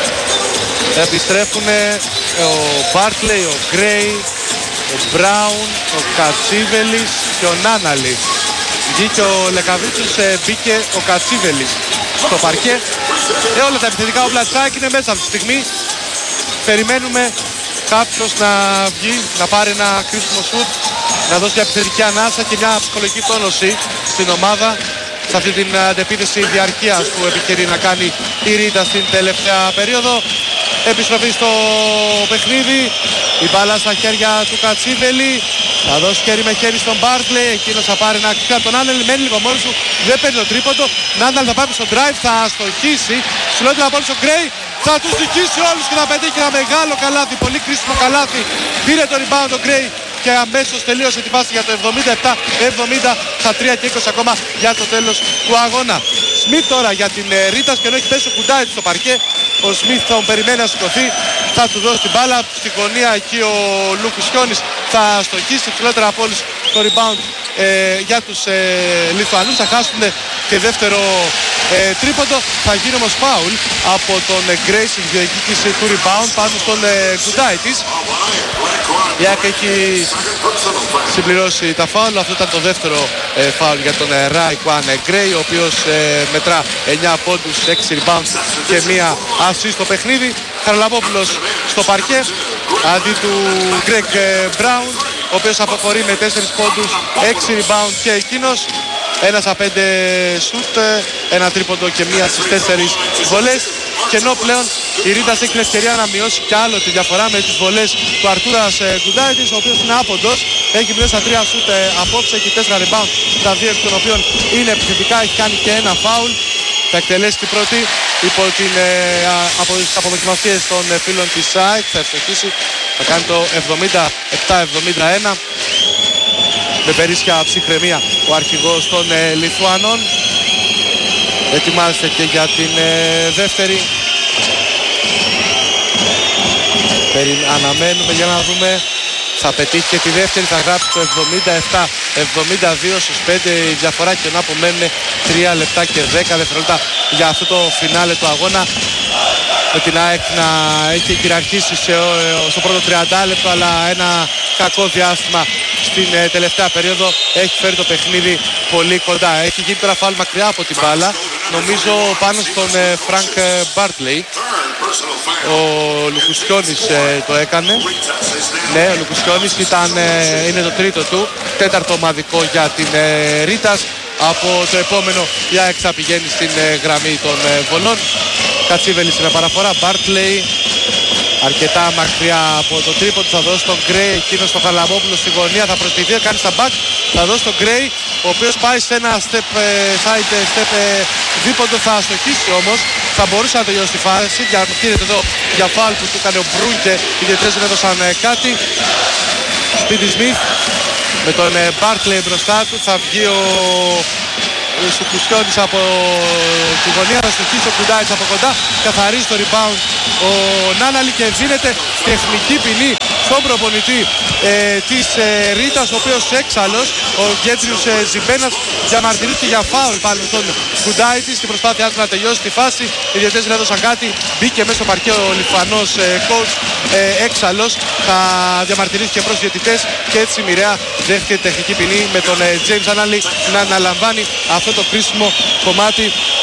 Επιστρέφουν ο Μπάρτλεϊ, ο Γκρέι, ο Μπράουν, ο Κατσίβελης και ο Νάναλη. Βγήκε ο Λεκαβίτσιος, μπήκε ο Κατσίβελης στο παρκέ. Όλα τα επιθετικά όπλα της ΑΕΚ είναι μέσα αυτή τη στιγμή. Περιμένουμε κάποιος να βγει, να πάρει ένα κρίσιμο σουτ, να δώσει μια επιθετική ανάσα και μια ψυχολογική τόνωση στην ομάδα σε αυτή την αντεπίθεση διαρκείας που επιχειρεί να κάνει η Ρίτα στην τελευταία περίοδο. Επιστροφή στο παιχνίδι, η μπάλα στα χέρια του Κατσίβελη, θα δώσει χέρι με χέρι στον Μπάρτλεϊ, εκείνος θα πάρει ένα κλικ από τον Άνελ, μένει λίγο μόνος του, δεν παίρνει το τρίποντο. Νάνταλ θα πάει στο drive, θα αστοχίσει, ψηλότερα από όλους ο Γκρέι, θα τους δικήσει όλους και θα πετύχει ένα μεγάλο καλάθι, πολύ κρίσιμο καλάθι. Πήρε το rebound ο Γκρέι και αμέσως τελείωσε τη φάση για το 77-70, στα 3 και 20 ακόμα για το τέλος του αγώνα. Σμιθ τώρα για την Ρίτα, και ενώ έχει πέσει ο Κουντάιτ στο παρκέ, ο Σμιθ θα τον περιμένει να σηκωθεί, θα του δώσει την μπάλα. Στην γωνία εκεί ο Λουκουσιώνης θα στοχίσει, ψηλότερα από όλους το rebound για τους Λιθουανούς. Θα χάσουν και δεύτερο τρίποντο. Θα γίνει όμως φάουλ από τον Γκρέι στη διεκδίκηση του rebound πάνω στον Κουντάιτης. Η ΑΕΚ έχει συμπληρώσει τα φάουλ. Αυτό ήταν το δεύτερο φάουλ για τον Ράικουαν Γκρέι, ο οποίος μετρά 9 πόντους, 6 rebounds και μία assist στο παιχνίδι. Χαραλαμπόπουλος στο παρκέ αντί του Γκρέγκ Μπράουν, ο οποίος αποχωρεί με 4 πόντους, 6 rebound και εκείνος. 1 στα 5 σουτ, ένα τρίποντο και μία στις 4 βολές. Και ενώ πλέον η Ρίτας έχει την ευκαιρία να μειώσει κι άλλο τη διαφορά με τις βολές του Αρτούρας Κουντάιτης, ο οποίος είναι άποντος, έχει 0 στα 3 σουτ απόψε, έχει 4 rebound, τα 2 εκ των οποίων είναι επιθετικά, έχει κάνει και ένα foul. Θα εκτελέσει την πρώτη υπό από τις αποδοκιμασίες των φίλων της ΑΕΚ, θα ευστοχίσει, θα κάνει το 77-71. Με περίσσια ψυχραιμία ο αρχηγός των Λιθουανών. Ετοιμάζεται και για την δεύτερη. Αναμένουμε για να δούμε. Θα πετύχει και τη δεύτερη, θα γράψει το 77-72 στους 5 η διαφορά, και να απομένουν 3 λεπτά και 10 δευτερόλεπτα για αυτό το φινάλε του αγώνα. Με την ΑΕΚ να έχει κυριαρχήσει στο πρώτο 30 λεπτό, αλλά ένα κακό διάστημα στην τελευταία περίοδο έχει φέρει το παιχνίδι πολύ κοντά. Έχει γίνει τώρα φάουλ μακριά από την μπάλα, νομίζω πάνω στον Φρανκ Μπάρτλεϊ. Ο Λουκουσιώνης το έκανε. Ναι, ο Λουκουσιώνης είναι το τρίτο του, τέταρτο ομαδικό για την Ρίτας. Από το επόμενο η ΑΕΚ θα πηγαίνει στην γραμμή των βολών. Κατσίβελης με παραφορά, Μπάρτλεϊ αρκετά μακριά από το τρίποντο, θα δώσει τον Γκρέι, εκείνος στο Χαραλαμπόπουλο στη γωνία, θα προσποιηθεί, θα κάνει στα back, θα δώσει τον Γκρέι, ο οποίος πάει σε ένα side step δίποντο, θα αστοχίσει όμως, θα μπορούσε να τελειώσει τη φάση. Διαμαρτύρεται εδώ για φάουλ που του έκανε ο Μπρούνκε, οι διαιτητές δεν έδωσαν κάτι. Σπίτι Σμιθ με τον Μπάρτλεϊ μπροστά του. Θα βγει ο Σουκουσιώτης από τη γωνία, θα στοχίσει ο Κουντάιτς από κοντά, καθαρίζει το rebound ο Νάναλη και δίνεται τεχνική ποινή στον προπονητή της Ρίτας, ο οποίος έξαλλος, ο Γκέτριους Ζιμπένας, διαμαρτυρήθηκε για φάουλ πάνω στον Κουντάιτη στην προσπάθειά του να τελειώσει τη φάση. Οι διαιτητές δεν έδωσαν κάτι, μπήκε μέσα στο παρκέ ο Λιθουανός coach έξαλλος, θα διαμαρτυρήθηκε προς διαιτητές και έτσι μοιραία δέχτηκε τεχνική ποινή με τον James Νάναλη να αναλαμβάνει αυτό το κρίσιμο κομμάτι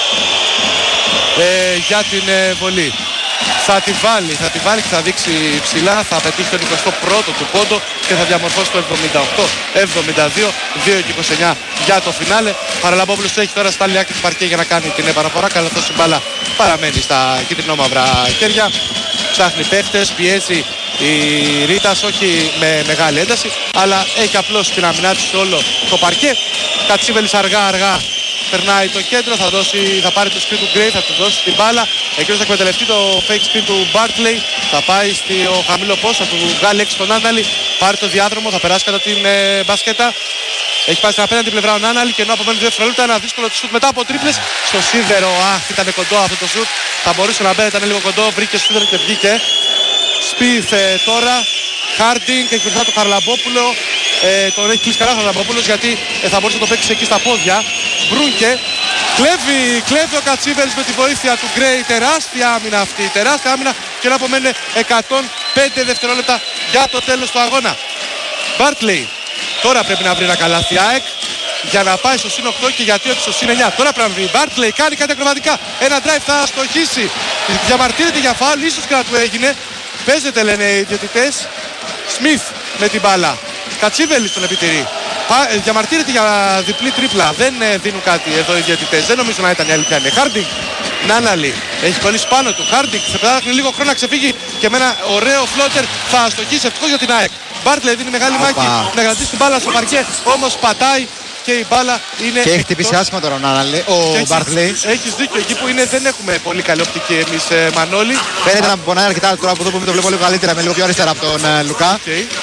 για την βολή. Θα τη βάλει και θα δείξει ψηλά, θα πετύχει τον 21ο του πόντο και θα διαμορφώσει το 78-72, 2-29 για το φινάλε. Χαραλαμπόπουλος έχει τώρα στα άλλη άκρη του παρκέ για να κάνει την επαναφορά, καθώς η μπάλα παραμένει στα κίτρινο-μαύρα χέρια. Ψάχνει παίχτες, πιέζει η Ρίτας, όχι με μεγάλη ένταση, αλλά έχει απλώς την αμυνά της σε όλο το παρκέ. Κατσίβελης αργά περνάει το κέντρο, θα πάρει το screen του Γκρέι, θα του δώσει την μπάλα. Εκείνος θα εκμεταλλευτεί το fake screen του Bartley, θα πάει στο χαμηλό post, θα του βγάλει έξω τον Νάναλη, πάρει το διάδρομο, θα περάσει κατά την μπασκέτα. Έχει πάει στην απέναντι πλευρά ο Νάναλη και ενώ απομένει 2 δευτερόλεπτα, ένα δύσκολο σουτ μετά από τρίπλες στο σίδερο. Αχ, ήταν κοντό αυτό το σουτ. Θα μπορούσε να μπαίνει, ήταν λίγο κοντό, βρήκε σίδερο και βγήκε. Σπιθ τώρα, Χάρντινγκ, έχει μπροστά του Χαρλαμπόπουλο. Τον έχει κλείσει καλά ο Χαρλαμπόπουλος γιατί θα μπορούσε να το παίξει εκεί στα πόδια. Μπρούνκε, κλέβει ο Κατσίβελης με τη βοήθεια του Γκρέι. Τεράστια άμυνα αυτή, τεράστια άμυνα και να απομένουν 105 δευτερόλεπτα για το τέλος του αγώνα. Μπάρτλεϊ, τώρα πρέπει να βρει ένα καλάθι ΑΕΚ για να πάει στο συν 8 και γιατί όχι στο συν 9. Τώρα πρέπει να βρει. Μπάρτλεϊ κάνει κάτι ακροβατικά. Ένα drive θα στοχίσει. Διαμαρτύρεται για φάουλ, ίσως και να του έγινε. Παίζεται λένε οι διαιτητές. Σμιθ με την μπάλα. Κατσίβελης τον επιτηρεί. Διαμαρτύρεται για διπλή τρίπλα. Δεν δίνουν κάτι εδώ οι διαιτητές. Δεν νομίζω να ήταν η αλήθεια. Χάρντινγκ. Νάναλη έχει κολλήσει πάνω του. Χάρντινγκ σε πετάχνει λίγο χρόνο να ξεφύγει και με ένα ωραίο φλότερ θα αστοχίσει. Ευτυχώς για την ΑΕΚ. Μπάρτλεϊ δίνει μεγάλη μάχη να κρατήσει την μπάλα στο παρκέ. Όμως πατάει και η μπάλα είναι. Και έχει χτυπήσει άσχημα τώρα ο Μπάρτλεϊ. Έχεις δίκιο. Εκεί που είναι δεν έχουμε πολύ καλή οπτική εμείς, Μανώλη. Φαίνεται να πονάει αρκετά τώρα από εδώ που μην το βλέπω λίγο καλύτερα, με λίγο πιο αριστερά από τον Λουκά.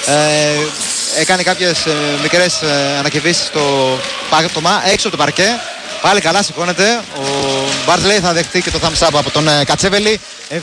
Έκανε κάποιες μικρές ανακεβίσεις στο πάτωμα έξω από το παρκέ. Πάλι καλά σηκώνεται. Ο Μπάρτλεϊ θα δεχτεί και το thumbs up από τον Κατσέβελη. 78-72,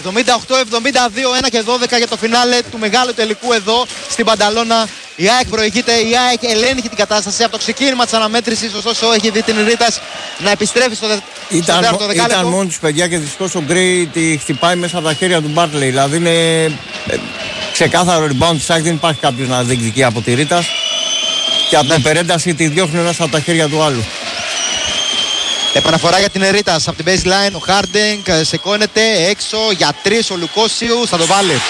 1 και 12 για το φινάλε του μεγάλου τελικού εδώ στην Πανταλώνα. Η ΑΕΚ προηγείται, η ΑΕΚ ελέγχει την κατάσταση από το ξεκίνημα της αναμέτρησης. Ωστόσο έχει δει την Ρίτας να επιστρέφει στο τέταρτο δεκάλεπτο. Ήταν μόνο τους παιδιά και δυστυχώς ο Γκρέι τη χτυπάει μέσα από τα χέρια του Μπάρτλεϊ. Δηλαδή είναι ξεκάθαρο rebound της ΑΕΚ, δεν υπάρχει κάποιος να διεκδικεί από τη Ρίτας. Και από την περένταση τη διώχνει μέσα από τα χέρια του άλλου. Επαναφορά για την Ρίτας από την baseline. Ο Χάρντινγκ σηκώνεται έξω για 3 ο Λουκόσιους, θα το βάλει.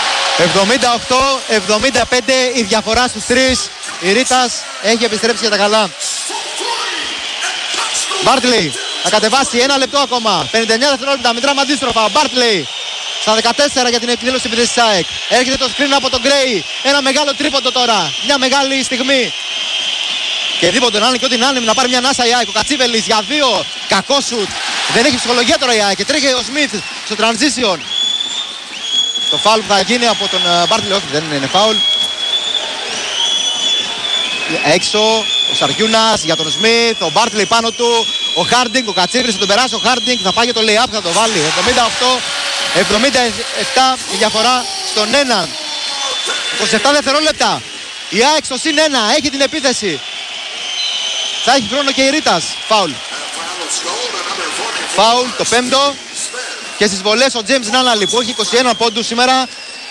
78-75 η διαφορά στους 3. Η Ρίτας έχει επιστρέψει για τα καλά. Μπάρτλεϊ θα κατεβάσει 1 λεπτό ακόμα. 59 δευτερόλεπτα, μετράμε αντίστροφα. Μπάρτλεϊ στα 14 για την εκδήλωση επίθεσης της ΑΕΚ. Έρχεται το screen από τον Γκρέι. Ένα μεγάλο τρίποντο τώρα. Μια μεγάλη στιγμή. Και δίπον τον άλλον και ό,τι να είναι να πάρει μια ανάσα η ΑΕΚ. Ο Κατσίβελης για 2. Κακό σουτ. Δεν έχει ψυχολογία τώρα η ΑΕΚ. Και τρέχει ο Σμιθ στο transition. Το φάουλ που θα γίνει από τον Μπάρτλεϊ, όχι δεν είναι φάουλ. Έξω ο Σαριούνας για τον Σμιθ. Ο Μπάρτλεϊ πάνω του. Ο Χάρντινγκ, ο Κατσίβελης θα τον περάσει. Ο Χάρντινγκ θα πάει για το lay-up, θα το βάλει. 78-77 η διαφορά στον έναν. 27 δευτερόλεπτα. Η ΑΕΚ στο συν 1 έχει την επίθεση. Θα έχει χρόνο και η Ρίτας. Φάουλ. Φάουλ το 5ο. Και στις βολές ο James Νάναλη που έχει 21 πόντους σήμερα.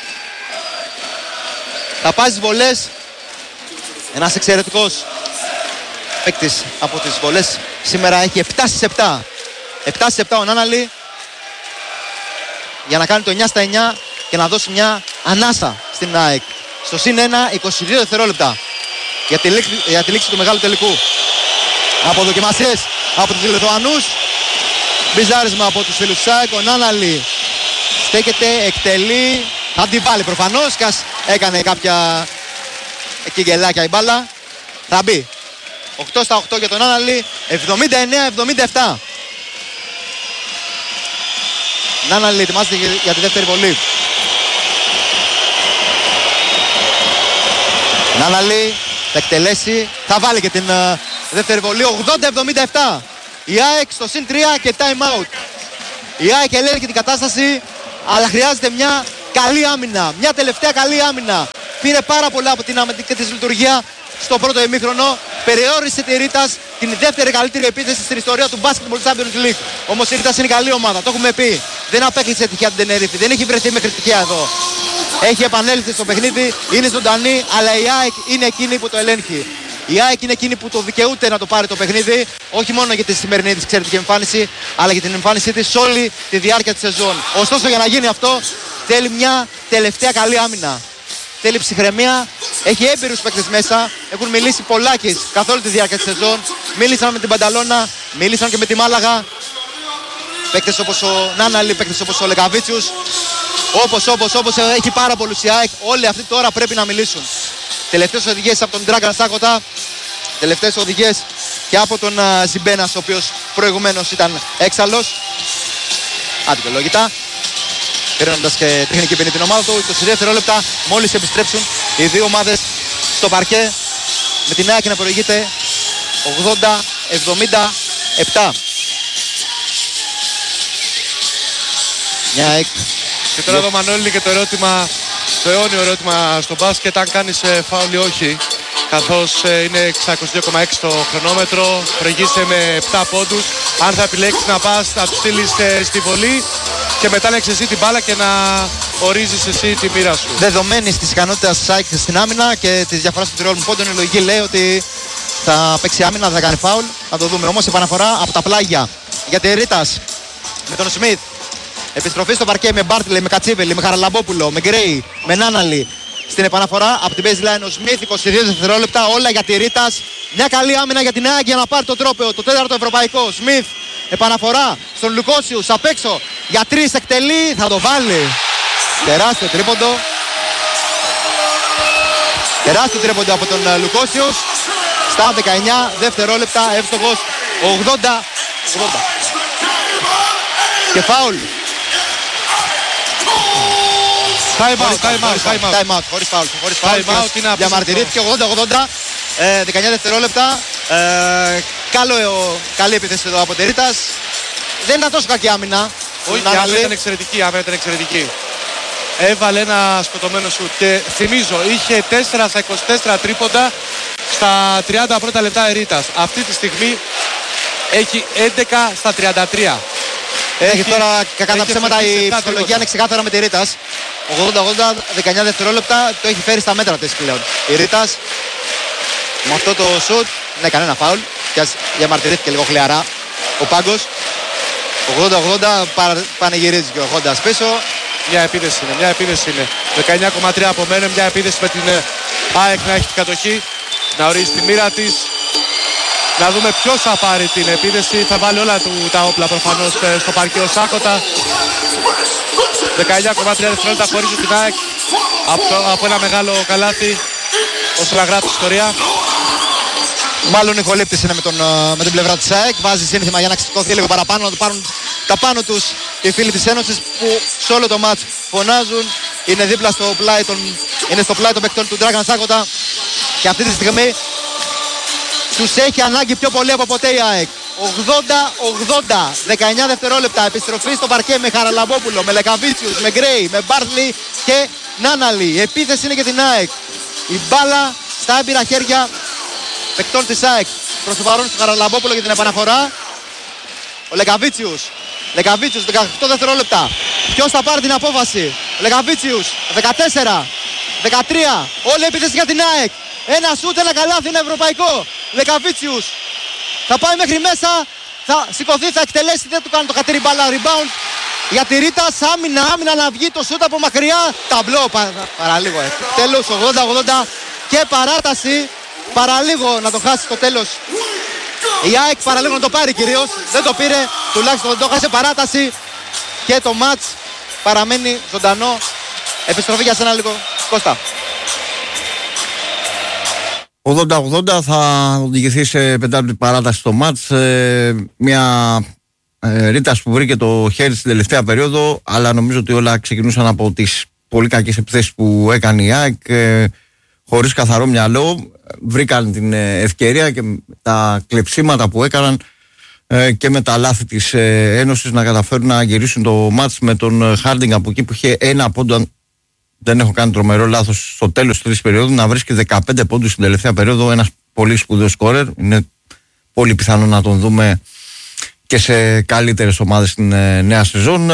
Θα πάει στις βολές. Ένας εξαιρετικός παίκτης από τις βολές. Σήμερα έχει 7 στις 7. 7 στις 7 ο Νάναλη. Για να κάνει το 9 στα 9 και να δώσει μια ανάσα στην ΑΕΚ. Στο συν 1, 22 δευτερόλεπτα για τη λήξη του μεγάλου τελικού. Αποδοκιμασίες από τους Λιθουανούς. Μπιζάρισμα από τους φίλους ΣΑΕΚ. Ο Νάναλη στέκεται, εκτελεί. Θα την βάλει προφανώς. Κας έκανε κάποια εκεί γελάκια η μπάλα. Θα μπει. 8 στα 8 για τον Νάναλη. 79-77. Νάναλη ετοιμάζεται για τη δεύτερη βολή. Νάναλη θα εκτελέσει, θα βάλει και την δεύτερη βολή. 80-77. Η ΑΕΚ στο συν 3 και time out. Η ΑΕΚ ελέγχει την κατάσταση, αλλά χρειάζεται μια καλή άμυνα. Μια τελευταία καλή άμυνα. Πήρε πάρα πολλά από την αμυντική της λειτουργία στο πρώτο ημίχρονο. Περιόρισε τη Ρήτας την δεύτερη καλύτερη επίθεση στην ιστορία του Basketball Champions League. Όμως η Ρήτας είναι καλή ομάδα, το έχουμε πει. Δεν απέκλεισε τυχαία την Τενερίφη, δεν έχει βρεθεί μέχρι τυχαία εδώ. Έχει επανέλθει στο παιχνίδι, είναι ζωντανή, αλλά η ΑΕΚ είναι εκείνη που το ελέγχει. Η ΑΕΚ είναι εκείνη που το δικαιούται να το πάρει το παιχνίδι, όχι μόνο για τη σημερινή της εξαιρετική εμφάνιση, αλλά για την εμφάνισή της όλη τη διάρκεια της σεζόν. Ωστόσο, για να γίνει αυτό, θέλει μια τελευταία καλή άμυνα. Θέλει ψυχραιμία, έχει έμπειρους παίκτες μέσα, έχουν μιλήσει πολλάκις καθ' όλη τη διάρκεια της σεζόν. Μίλησαν με την Πανταλώνα, μίλησαν και με τη Μάλαγα. Παίκτες όπως ο Νάναλη, παίκτες όπως ο Λεκαβίτσιους. Όπως έχει πάρα πολλούς η ΑΕΚ, όλοι αυτοί τώρα πρέπει να μιλήσουν. Τελευταίες οδηγίες από τον Dragan Sakota, τελευταίες οδηγίες και από τον Ζιμπένας, ο οποίος προηγουμένως ήταν έξαλλος. Αδικαιολόγητα. Παίρνοντας και τεχνική ποινή την ομάδα του. 22 δευτερόλεπτα μόλις επιστρέψουν οι δύο ομάδες στο παρκέ, με την ΑΕΚ να προηγείται 80-77. Μια ΑΕΚ. Και τώρα εδώ Μανώλη και το ερώτημα, το αιώνιο ερώτημα στο μπάσκετ, αν κάνεις φάουλ ή όχι. Καθώς είναι 622,6 το χρονόμετρο, προηγείσαι με 7 πόντους. Αν θα επιλέξεις να πας, να τους στείλεις στη βολή και μετά να έχεις εσύ την μπάλα και να ορίζεις εσύ τη μοίρα σου. Δεδομένης της ικανότητας της ΑΕΚ στην άμυνα και της διαφοράς του τριών πόντων, η λογική λέει ότι θα παίξει άμυνα, θα κάνει φάουλ. Θα το δούμε. Όμως επαναφορά από τα πλάγια για τη Ρήτας με τον Σμιθ. Επιστροφή στο παρκέ με Μπάρτλε, με Κατσίβελη, με Χαραλαμπόπουλο, με Γκρέι, με Νάναλη. Στην επαναφορά από την baseline ο Σμιθ, 22 δευτερόλεπτα, όλα για τη Ρήτας. Μια καλή άμυνα για την ΑΕΚ για να πάρει το τρόπαιο, το τέταρτο ευρωπαϊκό. Σμιθ, επαναφορά στον Λουκόσιους, απ' έξω για 3 εκτελεί, θα το βάλει. Τεράστιο τρίποντο. Τεράστιο τρίποντο από τον Λουκόσιους. Στα 19 δευτερόλεπτα, εύστοχος, 80-80. Και φάουλ. Time out, χωρίς φάουλ. Διαμαρτυρήθηκε 80-80. 19 δευτερόλεπτα. Καλή επίθεση εδώ από τη Ρήτας. Δεν ήταν τόσο κακή άμυνα. Όχι, η άμυνα ήταν εξαιρετική. Έβαλε ένα σκοτωμένο σουτ και θυμίζω, είχε 4 στα 24 τρίποντα στα 30 πρώτα λεπτά η Ρήτας. Αυτή τη στιγμή έχει 11 στα 33. Έχει τώρα κακά τα ψέματα, η ψυχολογία είναι ξεκάθαρα με τη Ρήτας. 80-80, 19 δευτερόλεπτα, το έχει φέρει στα μέτρα της πλέον. Η Ρήτας με αυτό το σουτ, ναι, κανένα φάουλ, και διαμαρτυρήθηκε λίγο χλιαρά ο Πάγκος. 80-80, πανηγυρίζει και ο Χόντας πίσω. Μια επίθεση είναι. 19,3 από μένα, μια επίθεση με την ΑΕΚ να έχει την κατοχή, να ορίσει τη μοίρα της. Να δούμε ποιος θα πάρει την επίθεση. Θα βάλει όλα τα όπλα προφανώς στο παρκείο Σάκοτα. 19,3 δευτερόλεπτα χωρίζει την ΑΕΚ από ένα μεγάλο καλάθι, ώστε να γράψει ιστορία. Μάλλον η χολύπτης είναι με την πλευρά της ΑΕΚ. Βάζει σύνθημα για να ξεσηκωθεί λίγο παραπάνω, να το πάρουν τα πάνω τους οι φίλοι της Ένωσης, που σε όλο το μάτς φωνάζουν. Είναι δίπλα στο πλάι των παικτών του Dragan Sakota. Και αυτή τη στιγμή τους έχει ανάγκη πιο πολύ από ποτέ η ΑΕΚ. 80-80, 19 δευτερόλεπτα, επιστροφή στο παρκέ με Χαραλαμπόπουλο, με Λεκαβίτσιους, με Γκρέι, με Μπάρτλι και Νάναλη. Η επίθεση είναι για την ΑΕΚ. Η μπάλα στα έμπειρα χέρια παικτών της ΑΕΚ. Προς το παρόν στο Χαραλαμπόπουλο για την επαναφορά. Ο Λεκαβίτσιους, 18 δευτερόλεπτα. Ποιος θα πάρει την απόφαση? Ο Λεκαβίτσιους, 14, 13, όλη η επίθεση για την ΑΕΚ. Ένα σούτ, ένα καλάθι, ένα ευρωπαϊκό. Λεκαβίτσιους θα πάει μέχρι μέσα, θα σηκωθεί, θα εκτελέσει, δεν του κάνει το χατήρι μπάλα, rebound για τη Ρήτας, άμυνα να βγει το σούτ από μακριά, ταμπλό, παραλίγο, τέλος, 80-80 και παράταση, παραλίγο να το χάσει στο τέλος. Η ΑΕΚ παραλίγο να το πάρει κυρίως, δεν το πήρε, τουλάχιστον το χάσε, παράταση και το μάτς παραμένει ζωντανό. Επιστροφή για σένα λίγο, Κώστα. 80-80 θα οδηγηθεί σε πεντάλεπτη παράταση στο μάτς. Μια Ρήτας που βρήκε το χέρι στην τελευταία περίοδο, αλλά νομίζω ότι όλα ξεκινούσαν από τις πολύ κακές επιθέσεις που έκανε η ΑΕΚ. χωρίς καθαρό μυαλό, βρήκαν την ευκαιρία και τα κλεψίματα που έκαναν και με τα λάθη της Ένωσης να καταφέρουν να γυρίσουν το μάτς με τον Χάρντινγκ από εκεί που είχε ένα πόντο, αν δεν έχω κάνει τρομερό λάθος, στο τέλος της τρίτης περίοδου, να βρίσκει 15 πόντους στην τελευταία περίοδο. Ένας πολύ σπουδαίος σκόρερ. Είναι πολύ πιθανό να τον δούμε και σε καλύτερες ομάδες στην νέα σεζόν.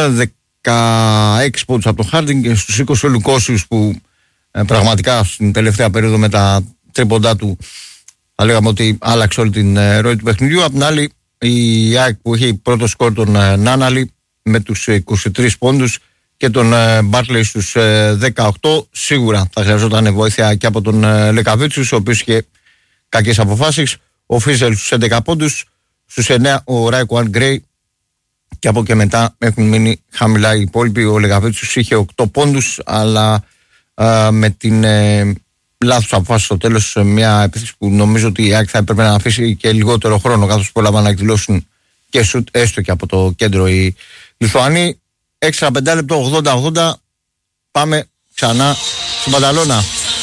16 πόντους από τον Χάρντινγκ και στους 20 ο Λουκόσιους που πραγματικά στην τελευταία περίοδο με τα τρίποντά του θα λέγαμε ότι άλλαξε όλη την ροή του παιχνιδιού. Απ' την άλλη η ΑΕΚ που είχε πρώτο σκορ τον Νάναλη με τους 23 πόντους και τον Μπάρτλεϊ στους 18, σίγουρα θα χρειαζόταν βοήθεια και από τον Λεκαβίτσιους, ο οποίος είχε κακές αποφάσεις. Ο Φίζελ στους 11 πόντους, στους 9 ο Ράικουαν Γκρέι και από και μετά έχουν μείνει χαμηλά οι υπόλοιποι. Ο Λεκαβίτσιους είχε 8 πόντους, αλλά με την λάθος αποφάση στο τέλος, μια επίθεση που νομίζω ότι η ΑΕΚ θα έπρεπε να αφήσει και λιγότερο χρόνο, καθώς πρόλαβαν να εκδηλώσουν και σουτ έστω και από το κέντρο οι Λιθουανοί. Έξτρα 5 λεπτό, 80-80. Πάμε ξανά στην Πανταλώνα.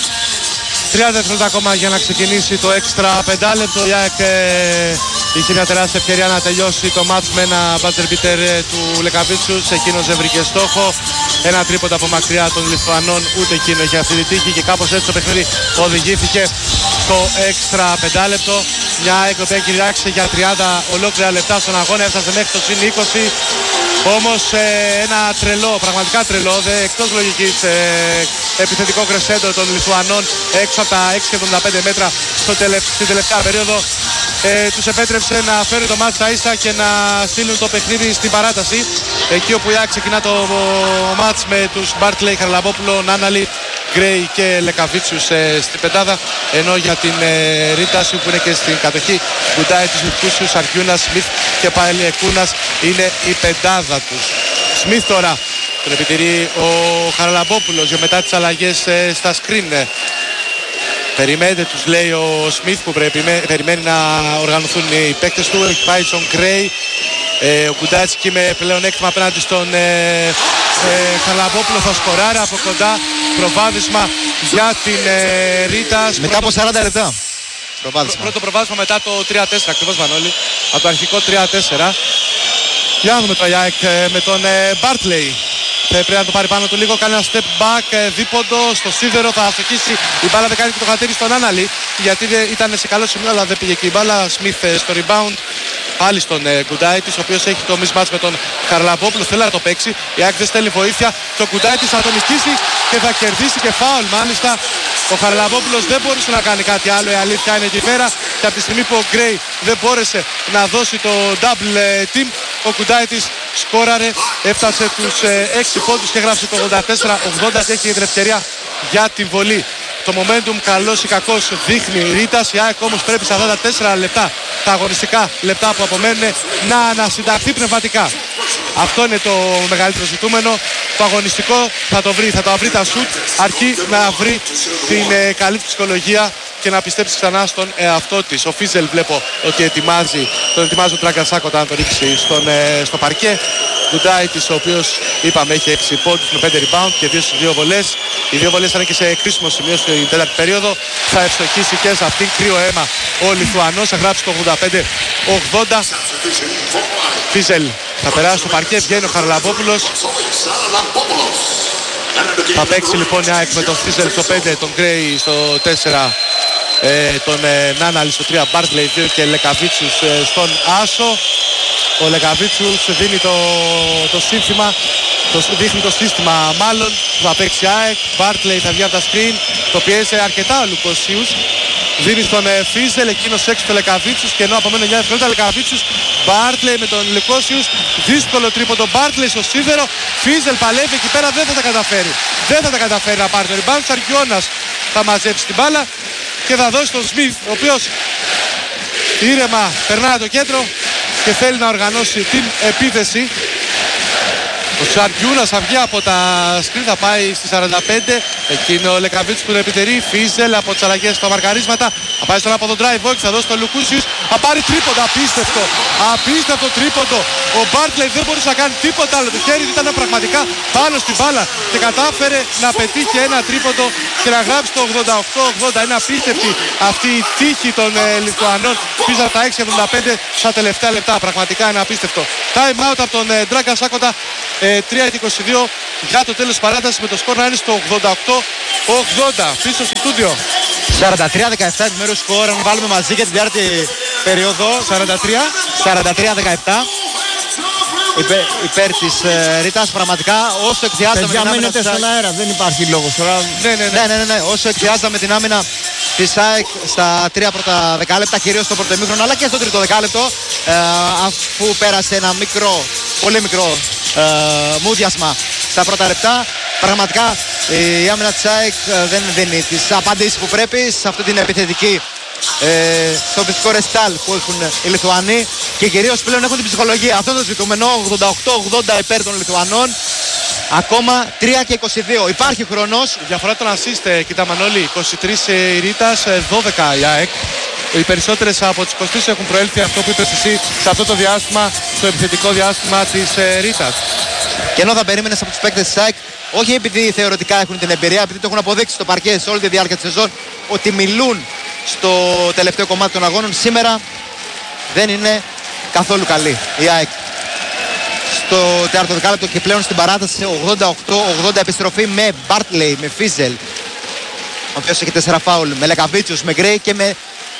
30 δευτερόλεπτα ακόμα για να ξεκινήσει το έξτρα 5 λεπτό. Η ΑΕΚ είχε μια τεράστια ευκαιρία να τελειώσει το μάτς με ένα buzzer beater του Λεκαβίτσιους. Εκείνος δεν βρήκε στόχο. Ένα τρίποντα από μακριά των Λιθουανών, ούτε εκείνο είχε αυτή τη τύχη και κάπως έτσι το παιχνίδι οδηγήθηκε στο έξτρα 5 λεπτό. Μια ΑΕΚ που έχει κυριάξει για 30 ολόκληρα λεπτά στον αγώνα, έφτασε μέχρι το συν 20. Όμως ένα τρελό, πραγματικά τρελό, εκτός λογικής επιθετικό κρεσέντο των Λιθουανών έξω από τα 6,75 μέτρα στην τελευταία περίοδο τους επέτρεψε να φέρουν το μάτς στα ίσα και να στείλουν το παιχνίδι στην παράταση. Εκεί όπου η ΑΕΚ ξεκινά το μάτς με τους Μπάρτλεϊ, Χαραλαμπόπουλο, Νάναλη, Γκρέι και Λεκαβίτσιους στην πεντάδα, ενώ για την Ρίταση που είναι και στην κατοχή Γκουντάι, της Λουκούσιους, Αρκιούνας, Σμιθ και Παλιακούνας είναι η πεντάδα τους. Σμιθ τώρα τον επιτηρεί ο Χαραλαμπόπουλος για μετά τις αλλαγές στα σκριν. Περιμένετε, τους λέει ο Σμιθ που περιμένει να οργανωθούν οι παίκτες του. Έχει πάει στον Γκρέι. Ο Κουντάιτς εκεί με πλέον έκτημα απέναντι στον Χαραλαμπόπουλο θα σκοράρει από κοντά. Προβάδισμα για την Ρίτας. Μετά από 40 λεπτά. Πρώτο προβάδισμα μετά το 3-4 ακριβώς, Βανόλη. Από το αρχικό 3-4. Για να δούμε το ΑΕΚ με τον Μπάρτλεϊ. Πρέπει να το πάρει πάνω του λίγο, κάνει ένα step back, δίποντο στο σίδερο, θα αστοχίσει. Η μπάλα δεν κάνει και το χατήρι στον Άναλη, γιατί ήταν σε καλό σημείο, αλλά δεν πήγε και η μπάλα. Σμιθ στο rebound, πάλι στον Γκουντάιτης, ο οποίος έχει το mismatch με τον Χαραλαμπόπουλο, θέλει να το παίξει. Η ΑΕΚ δεν στέλνει βοήθεια και ο Γκουντάιτης θα τον νικήσει και θα κερδίσει και φάουλ. Μάλιστα, ο Χαραλαμπόπουλος δεν μπορούσε να κάνει κάτι άλλο, η αλήθεια είναι εκεί πέρα. Και από τη στιγμή που ο Γκρέι δεν μπόρεσε να δώσει το double team, ο Γκουντάιτης σκόραρε, έφτασε τους 6 πόντους και έγραψε το 84-80 και έχει την ευκαιρία για την βολή. Το momentum καλός ή κακός δείχνει η Ρίτας. Η ΑΕΚ όμως πρέπει σε αυτά τα 4 λεπτά, τα αγωνιστικά λεπτά που απομένουν, να ανασυνταχθεί πνευματικά. Αυτό είναι το μεγαλύτερο ζητούμενο. Το αγωνιστικό θα το βρει, θα βρει τα σουτ, αρκεί να βρει την καλή ψυχολογία και να πιστέψει ξανά στον εαυτό της. Ο Φίζελ βλέπω ότι τον ετοιμάζει ο Τράγκαν Σάκοτα να τον ρίξει στο παρκέ. Γκουντάιτης, ο οποίος είπαμε έχει 6 πόντους με 5 rebound και 2 στις 2 βολές. Οι 2 βολές θα είναι και σε κρίσιμο σημείο στην τέταρτη περίοδο. Θα ευστοχίσει και σε αυτήν, κρύο αίμα ο Λιθουανός, θα γράψει το 85-80. Φίζελ θα περάσει στο παρκέ, βγαίνει ο Χαραλαμπόπουλος. Θα παίξει λοιπόν η ΑΕΚ με τον Φίζελ στο 5, τον Γκρέι στο 4, τον Νάναλη στο 3, Μπάρτλεϊ 2 και Λεκαβίτσιους στον άσο. Ο Λεκαβίτσιους δίνει το σύνθημα, δείχνει το σύστημα μάλλον, θα παίξει ΑΕΚ. Μπάρτλεϊ θα βγει από τα screen, το πιέζει αρκετά ο Λουκοσίους. Δίνει στον Φίζελ, εκείνος έξω το Λεκαβίτσιους και ενώ απομένουν 9 δευτερόλεπτα Λεκαβίτσιους, Μπάρτλεϊ με τον Λουκόσιους, δύσκολο τρίποντο, Μπάρτλεϊ στο σίδερο, Φίζελ παλεύει εκεί πέρα, δεν θα τα καταφέρει. Δεν θα τα καταφέρει να πάρει το rebound, Αρκιώνας θα μαζέψει την μπάλα και θα δώσει τον Σμιθ, ο οποίος ήρεμα περνάει το κέντρο και θέλει να οργανώσει την επίθεση. Ο Σαρκιούνας θα βγει από τα σκριν, θα πάει στη 45, Εκείνο ο Λεκαβίτσιος που τον επιτερεί. Φίζελ από τις αλλαγές στα μαρκαρίσματα. Θα πάει στον από τον drive όχι, θα δώσει στον Λουκούσιους. Θα πάρει τρίποντα. Απίστευτο. Απίστευτο τρίποντο. Ο Μπάρτλεϊ δεν μπορούσε να κάνει τίποτα άλλο. Το χέρι του ήταν πραγματικά πάνω στην μπάλα και κατάφερε να πετύχει ένα τρίποντο και να γράψει το 88-80. Είναι απίστευτη αυτή η τύχη των Λιθουανών πίσω από τα 6-75 στα τελευταία λεπτά. Πραγματικά είναι απίστευτο. Time out από τον Dragan Sakota. 3-22 για το τέλος της παράτασης με το σκορ να είναι στο 88-80. Πίσω στο στούντιο. 43-17 επιμέρους σκορ. Αν βάλουμε μαζί για την τέταρτη περίοδο. 43-17. Υπέρ της Ρήτας, πραγματικά όσο εκδιάζαμε την άμυνα της στον αέρα, δεν υπάρχει λόγος τώρα. Ναι, όσο εκδιάζαμε την άμυνα της ΑΕΚ στα 3 πρώτα δεκάλεπτα, κυρίως στο πρώτο ημίχρονο αλλά και στο τρίτο δεκάλεπτο, αφού πέρασε ένα μικρό, πολύ μικρό μούδιασμα στα πρώτα λεπτά, πραγματικά η άμυνα της ΑΕΚ δεν δίνει τις απαντήσεις που πρέπει σε αυτή την επιθετική στο φυσικό ρεστάλ που έχουν οι Λιθουανοί και κυρίως πλέον έχουν την ψυχολογία. Αυτό είναι το ζητούμενο. 88-80 υπέρ των Λιθουανών. Ακόμα 3-22. Υπάρχει χρόνος. Η διαφορά των assist, κοίτα Μανώλη, 23 η Ρήτας, 12 η ΑΕΚ. Οι περισσότερες από τις 23 έχουν προέλθει, αυτό που είπες εσύ, σε αυτό το διάστημα, στο επιθετικό διάστημα της Ρήτας. Και ενώ θα περίμενες από τους παίκτες της ΑΕΚ, όχι επειδή θεωρητικά έχουν την εμπειρία, επειδή το έχουν αποδείξει στο παρκέ σε όλη τη διάρκεια της σεζόν, ότι μιλούν στο τελευταίο κομμάτι των αγώνων, σήμερα δεν είναι καθόλου καλή η ΑΕΚ. Στο τέταρτο δεκάλεπτο και πλέον στην παράταση 88-80 επιστροφή με Μπάρτλεϊ, με Φίζελ, ο οποίος έχει 4 φάουλ, με Λεκαβίτσιους, με Γκρέι και με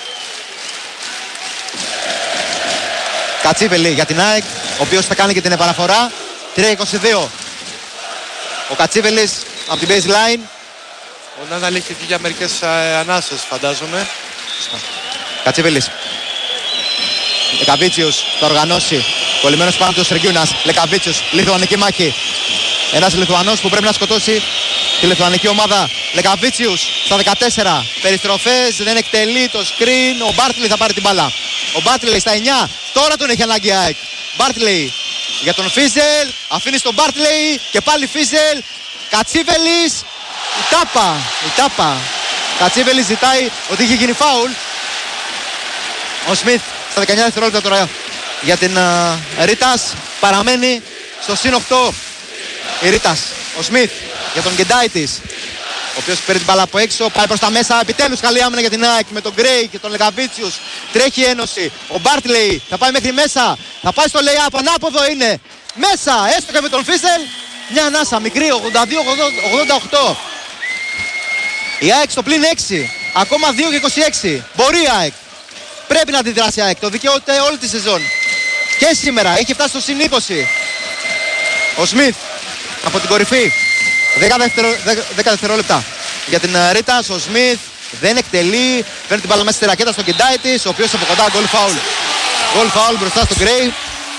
Κατσίβελη για την ΑΕΚ, ο οποίος θα κάνει και την επαναφορά. 3-22. Ο Κατσίβελης από την baseline. Ο Νάναλ έχει εκεί για μερικές ανάσες, φαντάζομαι. Κατσίβελης. Λεκαβίτσιους θα οργανώσει. Κολλημένος πάνω του Σεργιούνας. Λεκαβίτσιους, λιθουανική μάχη. Ένας Λιθουανός που πρέπει να σκοτώσει τη λιθουανική ομάδα. Λεκαβίτσιους στα 14. Περιστροφές, δεν εκτελεί το screen. Ο Μπάρτλεϊ θα πάρει την μπάλα. Ο Μπάρτλεϊ στα 9. Τώρα τον έχει ανάγκη ΑΕΚ. Μπάρτλεϊ για τον Φίζελ. Αφήνει στον Μπάρτλεϊ και πάλι Φίζελ. Κατσίβελης. Η τάπα. Κατσίβελης ζητάει ότι είχε γίνει φάουλ. Ο Σμιθ στα 19 δευτερόλεπτα τώρα για την Ρήτας. Παραμένει στο συν 8 η Ρήτας. Ο Σμιθ για τον Γκεντάιτης, ο οποίος παίρνει την μπάλα από έξω, πάει προς τα μέσα. Επιτέλους καλή άμυνα για την ΑΕΚ με τον Γκρέι και τον Λεκαβίτσιους. Τρέχει η ένωση. Ο Μπάρτλεϊ θα πάει μέχρι μέσα. Θα πάει στο lay-up. Ανάποδο είναι. Μέσα. Έστω και με τον Φίσελ. Μια ανάσα μικρή. 82-88. Η ΑΕΚ στο πλήν 6. Ακόμα 2 και 26. Μπορεί η ΑΕΚ. Πρέπει να αντιδράσει η ΑΕΚ. Το δικαιούται όλη τη σεζόν. Και σήμερα έχει φτάσει στο συν 20. Ο Σμιθ από την κορυφή. 10 δευτερόλεπτα για την Ρήτας. Ο Σμιθ δεν εκτελεί. Φέρνει την μπάλα μέσα στη ρακέτα στον Κεντάιτης, ο οποίος από κοντά γκολ φάουλ. Γκολ φάουλ μπροστά στον Γκρέι.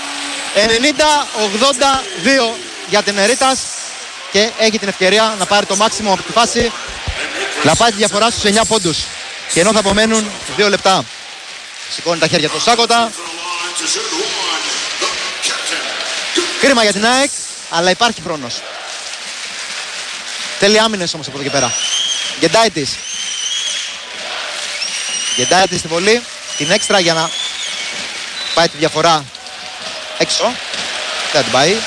90-82 για την Ρήτας και έχει την ευκαιρία να πάρει το μάξιμο από τη φάση, να πάει τη διαφορά στους 9 πόντους. Και ενώ θα απομένουν 2 λεπτά. Σηκώνει τα χέρια του Σάκοτα. Κρίμα για την ΑΕΚ, αλλά υπάρχει χρόνος. Θέλει άμυνες όμως από εδώ και πέρα. Γκεντάιτης. Γκεντάιτης στη βολή. Την έξτρα για να πάει τη διαφορά έξω. Δεν την πάει.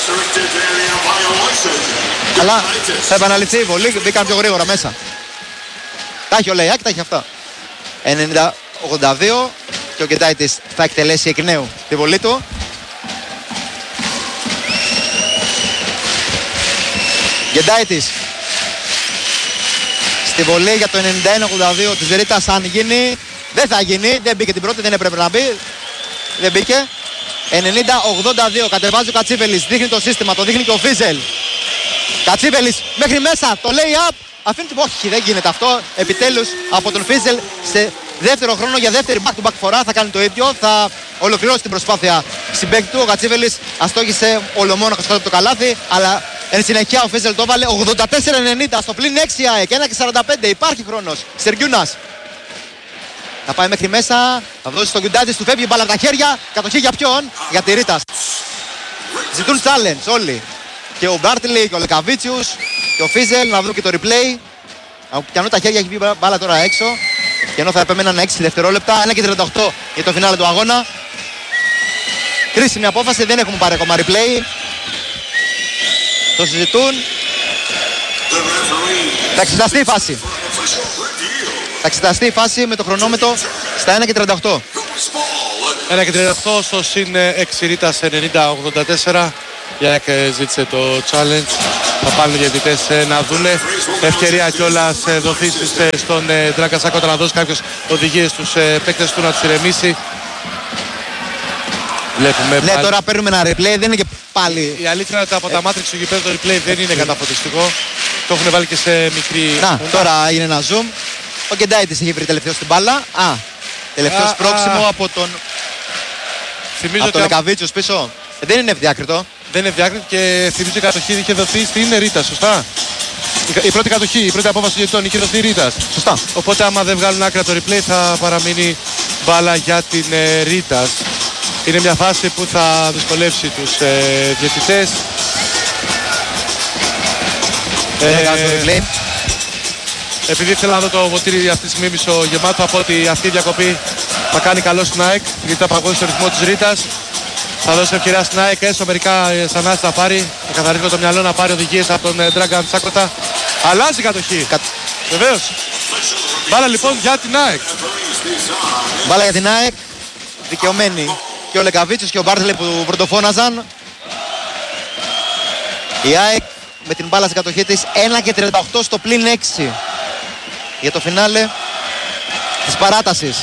Αλλά θα επαναληφθεί η βολή. Μπήκαν πιο γρήγορα μέσα. Τα έχει ο Λεϊάκ, τα έχει αυτά. 90-82 και ο Γκεντάιτης θα εκτελέσει εκ νέου τη βολή του. Γκεντάιτης στη βολή για το 91-82 της Ρήτας. Αν γίνει, δεν θα γίνει. Δεν μπήκε την πρώτη, δεν έπρεπε να μπει. Δεν μπήκε. 90-82 κατεβάζει ο Κατσίβελης. Δείχνει το σύστημα, το δείχνει και ο Φίζελ. Κατσίβελης μέχρι μέσα, το lay-up. Αφήνει την... Όχι, δεν γίνεται αυτό. Επιτέλους από τον Φίζελ σε δεύτερο χρόνο για δεύτερη back-to-back φορά θα κάνει το ίδιο. Θα ολοκληρώσει την προσπάθεια συμπαίκτη του. Ο Κατσίβελης αστόχησε ολομόναχος κάτω από το καλάθι, αλλά εν συνεχεία ο Φίζελ το βάλε 84-90 στο πλήν 6 ΑΕΚ, 1-45. Υπάρχει χρόνος. Σεργιούνας θα πάει μέχρι μέσα, θα δώσει στον Γκεντάιτης, του φεύγει μπάλα από τα χέρια. Κατοχή για ποιον? Για τη Ρήτας. Ζητούν challenge όλοι. Και ο Μπάρτλεϊ και ο Λεκαβίτσιους και ο Φίζελ, να δούμε και το replay. Πιανού τα χέρια, έχει βγει μπάλα τώρα έξω. Και ενώ θα επέμεναν 6 δευτερόλεπτα, 1 και 38 για το φινάλε του αγώνα. Κρίσιμη απόφαση, δεν έχουμε πάρει ακόμα replay. Το συζητούν. Θα εξεταστεί η φάση. Θα εξεταστεί η φάση με το χρονόμετρο στα 1 και 38. 1 και 38 στο συν 6 Ρίτας 90-84. Για ζήτησε το challenge. Θα πάνε οι διαιτητές να δούνε. Ευκαιρία κιόλας δοθήσεις στον Dragan Sakota να δώσει κάποιες οδηγίες στους παίκτες του να τους ηρεμήσει. Βλέπουμε ναι, τώρα παίρνουμε ένα replay, δεν είναι και πάλι. Η αλήθεια είναι ότι από τα μάτριξ του γηπέδου το replay δεν είναι καταφωτιστικό. Το έχουν βάλει και σε μικρή. Να, τώρα είναι ένα zoom. Ο Κεντάιτης έχει βρει τελευταίο στην μπάλα. Τελευταίος πρόξιμο από τον. Θυμίζω τον Λεκαβίτσιος πίσω. Δεν είναι ευδιάκριτο. Δεν είναι ευδιάκριτο και θυμίζω η κατοχή είχε δοθεί στην Ρίτα, σωστά. Η πρώτη κατοχή, η πρώτη απόφαση για τον είχε δοθεί Ρίτας. Σωστά. Οπότε άμα δεν βγάλουν άκρα το replay θα παραμείνει μπάλα για την Ρίτας. Είναι μια φάση που θα δυσκολεύσει τους διαιτητές. Επειδή ήθελα να δω το βοτήρι αυτή τη στιγμή μισογεμάτο, θα πω ότι αυτή η διακοπή θα κάνει καλό στην ΑΕΚ, γιατί θα παγώσει το ρυθμό της Ρίτας. Θα δώσει ευκαιρία στην ΑΕΚ, έσω μερικά σαν θα πάρει, θα καθαρίσει το μυαλό να πάρει οδηγίες από τον Dragan Sakota. Αλλάζει η κατοχή. Βεβαίως. Μπάλα λοιπόν για την ΑΕΚ. Μπάλα για την ΑΕΚ. Δικαιωμένη και ο Λεκαβίτσιος και ο Μπάρτλε που πρωτοφώναζαν. Η ΑΕΚ με την μπάλα στην κατοχή της 1 και 38 στο πλην 6 για το φινάλε της παράτασης.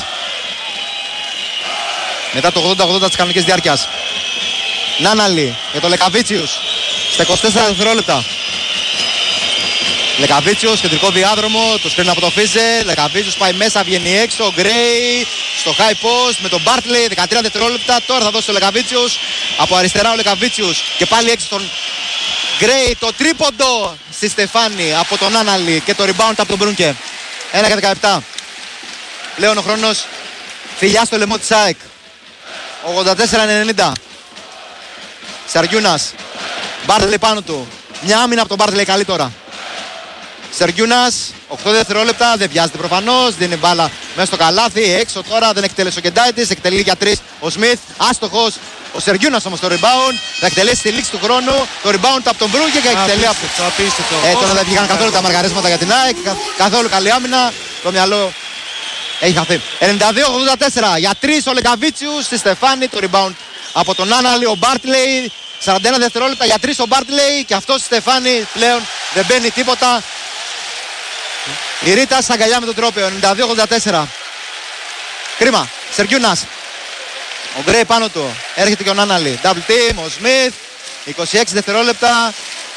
Μετά το 80-80 της κανονικής διάρκειας. Νάναλι για το Λεκαβίτσιους στα 24 δευτερόλεπτα. Λεκαβίτσιος, κεντρικό διάδρομο, το σκρίνει από το Φίζε. Λεκαβίτσιος πάει μέσα, βγαίνει έξω. Ο Γκρέι στο high post με τον Μπάρτλε. 13 δευτερόλεπτα. Τώρα θα δώσει ο Λεκαβίτσιος. Από αριστερά ο Λεκαβίτσιος και πάλι έξω τον Γκρέι. Το τρίποντο στη Στεφάνη από τον Νάναλι και το rebound από τον Μπρούνκε. 1 και 17. Πλέον ο χρόνος φιλιά στο λαιμό της ΑΕΚ. 84-90. Σεργιούνας. Μπάρτλε πάνω του. Μια άμυνα από τον Μπάρτλε καλή τώρα. Σεργιούνας, 8 δευτερόλεπτα, δεν βιάζεται προφανώς, δίνει μπάλα μέσα στο καλάθι, έξω τώρα, δεν εκτέλεσε ο Κεντάιτης, εκτελεί για 3 ο Σμιθ, άστοχος, ο Σεργιούνας όμως το rebound, θα εκτελέσει στη λήξη του χρόνου, το rebound από τον Μπρούγκε και εκτελεί από τώρα δεν βγήκαν καθόλου τα μαργαρίσματα για την ΑΕΚ, καθόλου καλή άμυνα, το μυαλό έχει χαθεί. 92-84, για 3 ο Λεκαβίτσιους, στη Στεφάνη, το rebound από τον Άναλη, ο Μπάρτλεϊ, 41 δευτερόλεπτα για 3 ο Μπάρτλεϊ και αυτός στη Στεφάνη πλέον δεν μπαίνει τίποτα. Η Ρίτα στα αγκαλιά με τον τρόπαιο, 92-84. Κρίμα, Σεργιούνας. Ο Γκρέι πάνω του, έρχεται και ο Νάναλι. Double team, ο Σμιθ, 26 δευτερόλεπτα.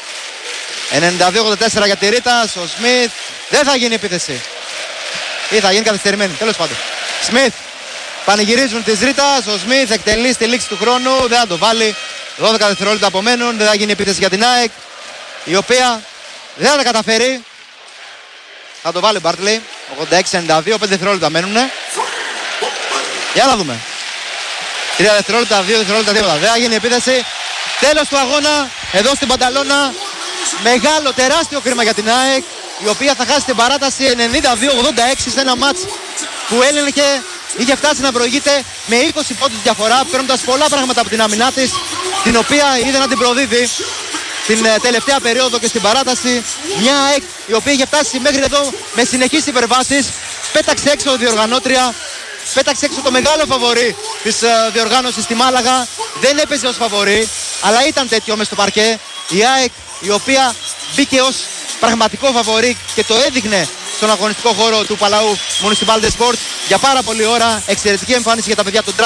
92-84 για τη Ρίτα, ο Σμιθ. Δεν θα γίνει επίθεση. Ή θα γίνει καθυστερημένη, τέλος πάντων. Σμιθ, πανηγυρίζουν της Ρίτας, ο Σμιθ εκτελεί στη λήξη του χρόνου, δεν θα το βάλει. 12 δευτερόλεπτα απομένουν, δεν θα γίνει επίθεση για την ΑΕΚ, η οποία δεν θα τα καταφέρει. Θα το βάλει ο Μπάρτλεϊ, 86-92, 5 δευτερόλεπτα μένουνε. Για να δούμε. 3 δευτερόλεπτα, 2 δευτερόλεπτα, τίποτα. Δεν θα γίνει επίθεση. Τέλος του αγώνα, εδώ στην Πανταλώνα. Μεγάλο, τεράστιο κρίμα για την ΑΕΚ, η οποία θα χάσει την παράταση 92-86 σε ένα μάτς που είχε φτάσει να προηγείται με 20 πόντους διαφορά, παίρνοντας πολλά πράγματα από την άμυνά της, την οποία είδε να την προδίδει την τελευταία περίοδο και στην παράταση. Μια ΑΕΚ η οποία είχε φτάσει μέχρι εδώ με συνεχείς υπερβάσεις. Πέταξε έξω διοργανώτρια, πέταξε έξω το μεγάλο φαβορί της διοργάνωσης στη Μάλαγα. Δεν έπαιζε ως φαβορί, αλλά ήταν τέτοιο μες στο παρκέ. Η ΑΕΚ η οποία μπήκε ως πραγματικό φαβορί και το έδειχνε στον αγωνιστικό χώρο του Παλαού Municipal de Sports για πάρα πολλή ώρα. Εξαιρετική εμφάνιση για τα παιδιά του